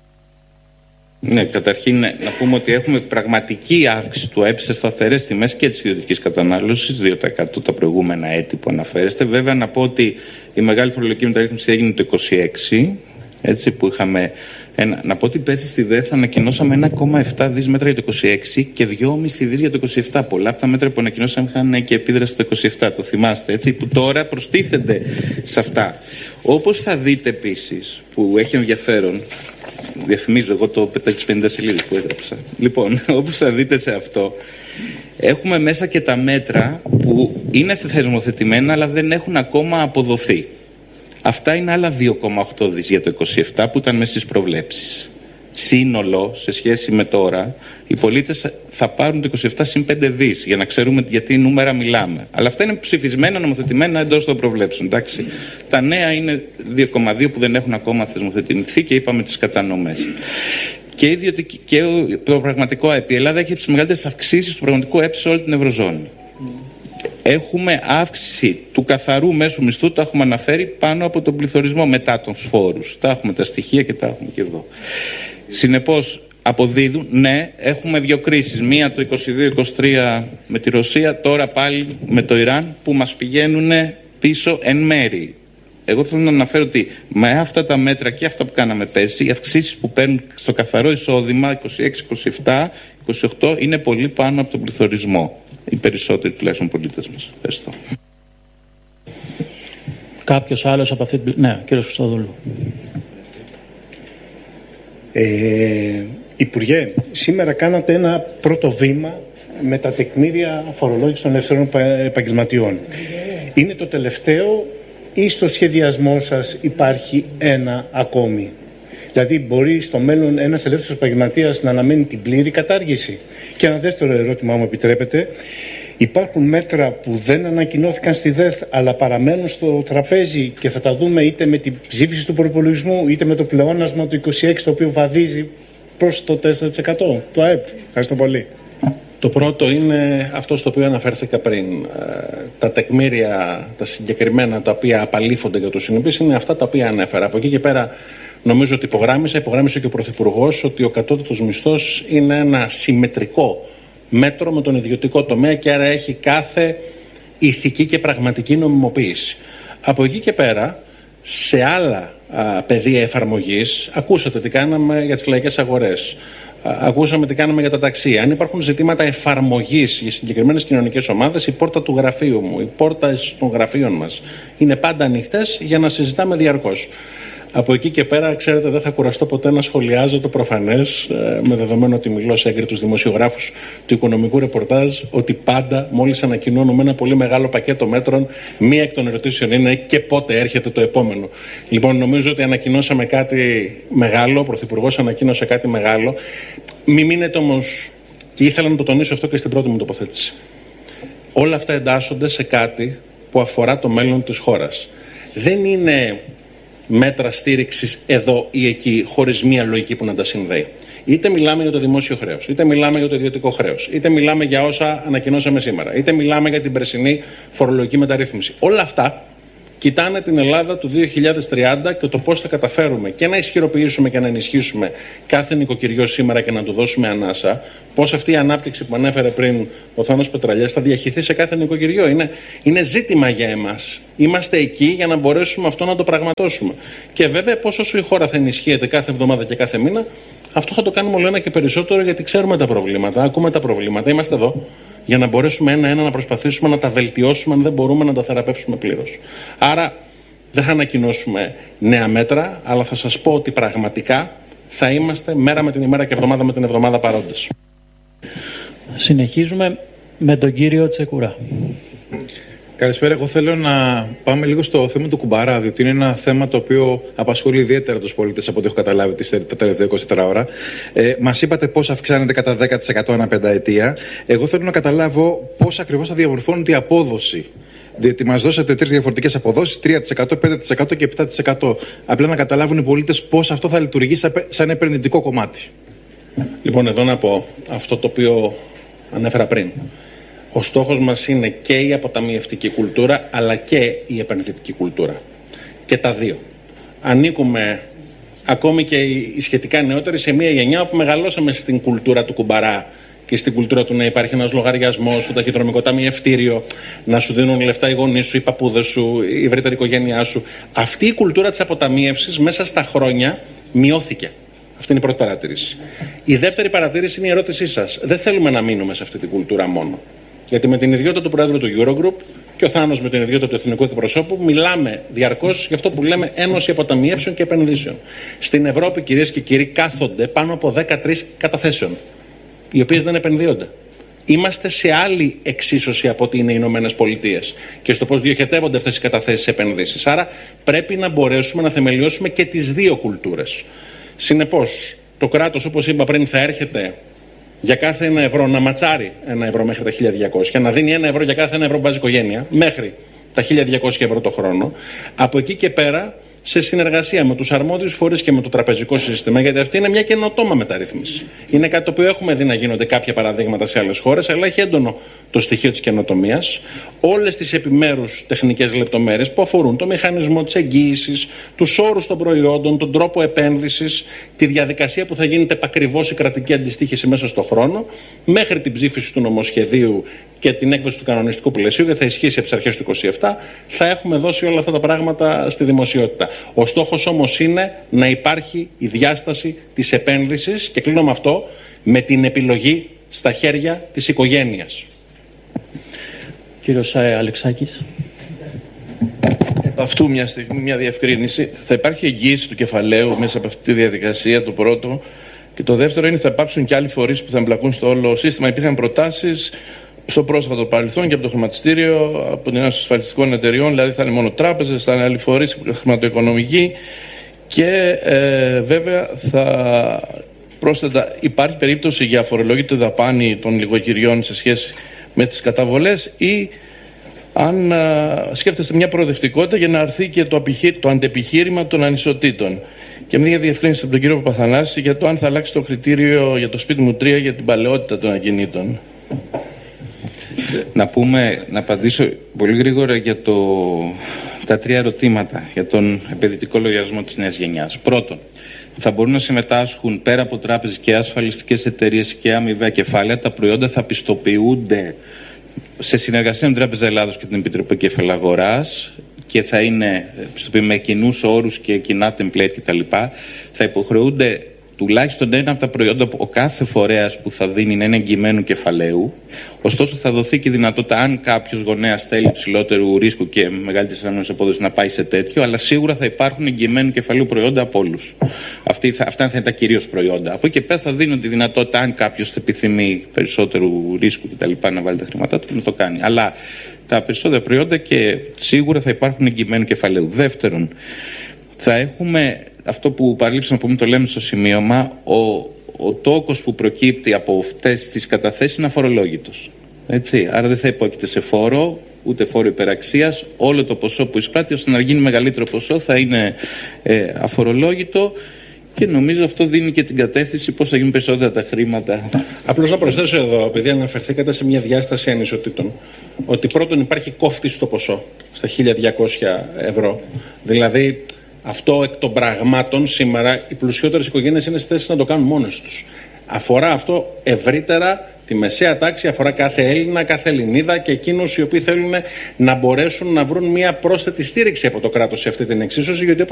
Ναι, καταρχήν να πούμε ότι έχουμε πραγματική αύξηση του ΑΕΠ σε σταθερές τιμές και της ιδιωτικής κατανάλωσης, δύο τοις εκατό τα προηγούμενα έτη που αναφέρεστε. Βέβαια να πω ότι η μεγάλη φορολογική μεταρρύθμιση έγινε το είκοσι έξι, έτσι, που είχαμε ένα, να πω ότι πέρσι στη ΔΕΘ ανακοινώσαμε ένα κόμμα επτά δις μέτρα για το είκοσι έξι και δύο κόμμα πέντε δις για το είκοσι επτά. Πολλά από τα μέτρα που ανακοινώσαμε είχαν και επίδραση στο είκοσι επτά, το θυμάστε, έτσι, που τώρα προστίθενται σε αυτά. Όπως θα δείτε επίσης, που έχει ενδιαφέρον, διαφημίζω εγώ το τις πενήντα σελίδες που έγραψα. Λοιπόν, όπως θα δείτε σε αυτό, έχουμε μέσα και τα μέτρα που είναι θεσμοθετημένα αλλά δεν έχουν ακόμα αποδοθεί. Αυτά είναι άλλα δύο κόμμα οκτώ δις για το είκοσι επτά που ήταν μέσα στις προβλέψεις. Σύνολο, σε σχέση με τώρα, οι πολίτες θα πάρουν το είκοσι επτά συν πέντε δις, για να ξέρουμε γιατί νούμερα μιλάμε. Αλλά αυτά είναι ψηφισμένα, νομοθετημένα εντός των προβλέψεων. Εντάξει. Τα νέα είναι δύο κόμμα δύο που δεν έχουν ακόμα θεσμοθετηθεί και είπαμε τις κατανομές. Και, ιδιωτική, και το πραγματικό ΑΕΠ. Η Ελλάδα έχει τις μεγαλύτερες αυξήσεις του πραγματικού ΑΕΠ σε όλη την Ευρωζώνη. Έχουμε αύξηση του καθαρού μέσου μισθού, το έχουμε αναφέρει, πάνω από τον πληθωρισμό μετά τους φόρους. Τα έχουμε τα στοιχεία και τα έχουμε και εδώ. Συνεπώς, αποδίδουν, ναι, έχουμε δύο κρίσεις. Μία το είκοσι δύο είκοσι τρία με τη Ρωσία, τώρα πάλι με το Ιράν, που μας πηγαίνουν πίσω εν μέρη. Εγώ θέλω να αναφέρω ότι με αυτά τα μέτρα και αυτά που κάναμε πέρσι, οι αυξήσεις που παίρνουν στο καθαρό εισόδημα είκοσι έξι είκοσι επτά είκοσι οκτώ είναι πολύ πάνω από τον πληθωρισμό. Οι περισσότεροι τουλάχιστον πολίτες μας. Ευχαριστώ. Κάποιος άλλος από αυτή την... Ναι, κύριος Χριστοδούλου. Ε, Υπουργέ, σήμερα κάνατε ένα πρώτο βήμα με τα τεκμήρια φορολόγηση των ελευθερών επαγγελματιών. Είναι το τελευταίο ή στο σχεδιασμό σας υπάρχει ένα ακόμη? Δηλαδή μπορεί στο μέλλον ένας ελεύθερος επαγγελματίας να αναμένει την πλήρη κατάργηση? Και ένα δεύτερο ερώτημα, αν μου επιτρέπετε. Υπάρχουν μέτρα που δεν ανακοινώθηκαν στη ΔΕΘ αλλά παραμένουν στο τραπέζι και θα τα δούμε είτε με την ψήφιση του προπολογισμού είτε με το πλεόνασμα του είκοσι έξι, το οποίο βαδίζει προς το τέσσερα τοις εκατό του ΑΕΠ? Ευχαριστώ πολύ. Το πρώτο είναι αυτό στο οποίο αναφέρθηκα πριν. Τα τεκμήρια, τα συγκεκριμένα τα οποία απαλήφονται για τους συνεπείς είναι αυτά τα οποία ανέφερα. Από εκεί και πέρα νομίζω ότι υπογράμμισα, υπογράμμισε και ο Πρωθυπουργός ότι ο κατώτατος μισθός είναι ένα συμμετρικό μέτρο με τον ιδιωτικό τομέα και άρα έχει κάθε ηθική και πραγματική νομιμοποίηση. Από εκεί και πέρα, σε άλλα α, πεδία εφαρμογής, ακούσατε τι κάναμε για τις λαϊκές αγορές. Ακούσαμε τι κάναμε για τα ταξί. Αν υπάρχουν ζητήματα εφαρμογής για συγκεκριμένες κοινωνικές ομάδες, η πόρτα του γραφείου μου, οι πόρτες των γραφείων μας είναι πάντα ανοιχτές για να συζητάμε διαρκώς. Από εκεί και πέρα, ξέρετε, δεν θα κουραστώ ποτέ να σχολιάζω το προφανές, με δεδομένο ότι μιλώ σε έγκριτους δημοσιογράφους του οικονομικού ρεπορτάζ, ότι πάντα μόλις ανακοινώνουμε ένα πολύ μεγάλο πακέτο μέτρων, μία εκ των ερωτήσεων είναι και πότε έρχεται το επόμενο. Λοιπόν, νομίζω ότι ανακοινώσαμε κάτι μεγάλο, ο Πρωθυπουργός ανακοίνωσε κάτι μεγάλο. Μην μείνετε όμως, και ήθελα να το τονίσω αυτό και στην πρώτη μου τοποθέτηση. Όλα αυτά εντάσσονται σε κάτι που αφορά το μέλλον της χώρας. Δεν είναι μέτρα στήριξης εδώ ή εκεί, χωρίς μία λογική που να τα συνδέει. Είτε μιλάμε για το δημόσιο χρέος, είτε μιλάμε για το ιδιωτικό χρέος, είτε μιλάμε για όσα ανακοινώσαμε σήμερα, είτε μιλάμε για την περσινή φορολογική μεταρρύθμιση. Όλα αυτά κοιτάνε την Ελλάδα του δύο χιλιάδες τριάντα και το πώς θα καταφέρουμε και να ισχυροποιήσουμε και να ενισχύσουμε κάθε νοικοκυριό σήμερα και να του δώσουμε ανάσα, πώς αυτή η ανάπτυξη που ανέφερε πριν ο Θάνος Πετραλιάς θα διαχυθεί σε κάθε νοικοκυριό. Είναι, είναι ζήτημα για εμάς. Είμαστε εκεί για να μπορέσουμε αυτό να το πραγματώσουμε. Και βέβαια, πώς όσο η χώρα θα ενισχύεται κάθε εβδομάδα και κάθε μήνα, αυτό θα το κάνουμε όλο ένα και περισσότερο, γιατί ξέρουμε τα προβλήματα, ακούμε τα προβλήματα, είμαστε εδώ για να μπορέσουμε ένα-ένα να προσπαθήσουμε να τα βελτιώσουμε, αν δεν μπορούμε να τα θεραπεύσουμε πλήρως. Άρα δεν θα ανακοινώσουμε νέα μέτρα, αλλά θα σας πω ότι πραγματικά θα είμαστε μέρα με την ημέρα και εβδομάδα με την εβδομάδα παρόντες. Συνεχίζουμε με τον κύριο Τσεκουρά. Καλησπέρα. Εγώ θέλω να πάμε λίγο στο θέμα του Κουμπαρά, διότι είναι ένα θέμα το οποίο απασχολεί ιδιαίτερα τους πολίτες από ό,τι έχω καταλάβει τα τελευταία είκοσι τέσσερις ώρα. Ε, μας είπατε πώς αυξάνεται κατά δέκα τοις εκατό ανά πενταετία. Εγώ θέλω να καταλάβω πώς ακριβώς θα διαμορφώνεται η απόδοση. Διότι μας δώσατε τρεις διαφορετικές αποδόσεις, τρία τοις εκατό, πέντε τοις εκατό και επτά τοις εκατό. Απλά να καταλάβουν οι πολίτες πώς αυτό θα λειτουργήσει σαν επενδυτικό κομμάτι. Λοιπόν, εδώ να πω αυτό το οποίο ανέφερα πριν. Ο στόχος μας είναι και η αποταμιευτική κουλτούρα, αλλά και η επενδυτική κουλτούρα. Και τα δύο. Ανήκουμε, ακόμη και οι σχετικά νεότεροι, σε μια γενιά όπου μεγαλώσαμε στην κουλτούρα του Κουμπαρά και στην κουλτούρα του να υπάρχει ένας λογαριασμός στο ταχυδρομικό ταμιευτήριο, να σου δίνουν λεφτά οι γονείς σου, οι παππούδες σου, η ευρύτερη οικογένειά σου. Αυτή η κουλτούρα της αποταμίευσης μέσα στα χρόνια μειώθηκε. Αυτή είναι η πρώτη παρατήρηση. Η δεύτερη παρατήρηση είναι η ερώτησή σας. Δεν θέλουμε να μείνουμε σε αυτή την κουλτούρα μόνο. Γιατί με την ιδιότητα του Πρόεδρου του Eurogroup και ο Θάνος με την ιδιότητα του Εθνικού Εκπροσώπου μιλάμε διαρκώς για αυτό που λέμε Ένωση Αποταμιεύσεων και Επενδύσεων. Στην Ευρώπη, κυρίες και κύριοι, κάθονται πάνω από δεκατρείς καταθέσεων, οι οποίες δεν επενδύονται. Είμαστε σε άλλη εξίσωση από ότι είναι οι Ηνωμένες Πολιτείες και στο πώς διοχετεύονται αυτές οι καταθέσεις σε επενδύσεις. Άρα πρέπει να μπορέσουμε να θεμελιώσουμε και τις δύο κουλτούρες. Συνεπώς, το κράτος, όπως είπα πριν, θα έρχεται για κάθε ένα ευρώ να ματσάρει ένα ευρώ μέχρι τα χίλια διακόσια, να δίνει ένα ευρώ για κάθε ένα ευρώ που βάζει οικογένεια, μέχρι τα χίλια διακόσια ευρώ το χρόνο. Από εκεί και πέρα, σε συνεργασία με τους αρμόδιους φορείς και με το τραπεζικό σύστημα, γιατί αυτή είναι μια καινοτόμα μεταρρύθμιση. Είναι κάτι το οποίο έχουμε δει να γίνονται κάποια παραδείγματα σε άλλες χώρες, αλλά έχει έντονο το στοιχείο της καινοτομίας. Όλες τις επιμέρους τεχνικές λεπτομέρειες που αφορούν το μηχανισμό της εγγύησης, τους όρους των προϊόντων, τον τρόπο επένδυσης, τη διαδικασία που θα γίνεται επακριβώς η κρατική αντιστοίχηση μέσα στον χρόνο, μέχρι την ψήφιση του νομοσχεδίου και την έκδοση του κανονιστικού πλαισίου, γιατί θα ισχύσει από τις αρχές του είκοσι επτά, θα έχουμε δώσει όλα αυτά τα πράγματα στη δημοσιότητα. Ο στόχος όμως είναι να υπάρχει η διάσταση της επένδυσης, και κλείνω με αυτό, με την επιλογή στα χέρια της οικογένειας. Κύριος Αλεξάκης. Επ' αυτού μια στιγμή μια διευκρίνηση. Θα υπάρχει εγγύηση του κεφαλαίου μέσα από αυτή τη διαδικασία, το πρώτο. Και το δεύτερο είναι θα υπάρξουν και άλλοι φορείς που θα εμπλακούν στο όλο σύστημα. Υπήρχαν προτάσεις στο πρόσφατο παρελθόν και από το χρηματιστήριο, από την Ένωση Ασφαλιστικών Εταιριών, δηλαδή θα είναι μόνο τράπεζες, θα είναι άλλοι φορείς χρηματοοικονομικοί και ε, βέβαια θα πρόσθετα υπάρχει περίπτωση για αφορολόγητη δαπάνη των νοικοκυριών σε σχέση με τις καταβολές ή αν α, σκέφτεστε μια προοδευτικότητα για να αρθεί και το, το αντεπιχείρημα των ανισοτήτων. Και μια διευκρίνηση από τον κύριο Παπαθανάση για το αν θα αλλάξει το κριτήριο για το σπίτι μου τρία για την παλαιότητα των ακινήτων. Να πούμε, να απαντήσω πολύ γρήγορα για το, τα τρία ερωτήματα για τον επενδυτικό λογαριασμό της νέας γενιάς. Πρώτον, θα μπορούν να συμμετάσχουν πέρα από τράπεζες και ασφαλιστικές εταιρείες και αμοιβαία κεφάλαια. Τα προϊόντα θα πιστοποιούνται σε συνεργασία με την Τράπεζα Ελλάδος και την Επιτροπή Κεφαλαγοράς και θα είναι πιστοποιημένοι με κοινούς όρους και κοινά template κτλ. Θα υποχρεούνται τουλάχιστον ένα από τα προϊόντα που ο κάθε φορέας που θα δίνει να είναι εγγυημένου κεφαλαίου. Ωστόσο, θα δοθεί και η δυνατότητα, αν κάποιος γονέας θέλει ψηλότερου ρίσκου και μεγαλύτερη ανάμεση απόδοση, να πάει σε τέτοιο, αλλά σίγουρα θα υπάρχουν εγγυημένου κεφαλαίου προϊόντα από όλους. Αυτά θα είναι τα κυρίως προϊόντα. Από εκεί και πέρα θα δίνουν τη δυνατότητα, αν κάποιος επιθυμεί περισσότερου ρίσκου κτλ., να βάλει τα χρήματά του, να το κάνει. Αλλά τα περισσότερα προϊόντα και σίγουρα θα υπάρχουν εγγυημένου κεφαλαίου. Δεύτερον, θα έχουμε αυτό που παραλείψαμε να πούμε, το λέμε στο σημείωμα, ο, ο τόκος που προκύπτει από αυτές τις καταθέσεις είναι αφορολόγητος. Έτσι, άρα δεν θα υπόκειται σε φόρο, ούτε φόρο υπεραξίας. Όλο το ποσό που εισπράττει, ώστε να γίνει μεγαλύτερο ποσό, θα είναι ε, αφορολόγητο. Και νομίζω αυτό δίνει και την κατεύθυνση πώς θα γίνουν περισσότερα τα χρήματα. Απλώς να προσθέσω εδώ, επειδή αναφερθήκατε σε μια διάσταση ανισοτήτων, ότι πρώτον υπάρχει κόφτη στο ποσό, στα χίλια διακόσια ευρώ. Δηλαδή, αυτό εκ των πραγμάτων σήμερα οι πλουσιότερες οικογένειες είναι στη θέση να το κάνουν μόνες τους. Αφορά αυτό ευρύτερα τη μεσαία τάξη, αφορά κάθε Έλληνα, κάθε Ελληνίδα και εκείνους οι οποίοι θέλουν να μπορέσουν να βρουν μια πρόσθετη στήριξη από το κράτος σε αυτή την εξίσωση, γιατί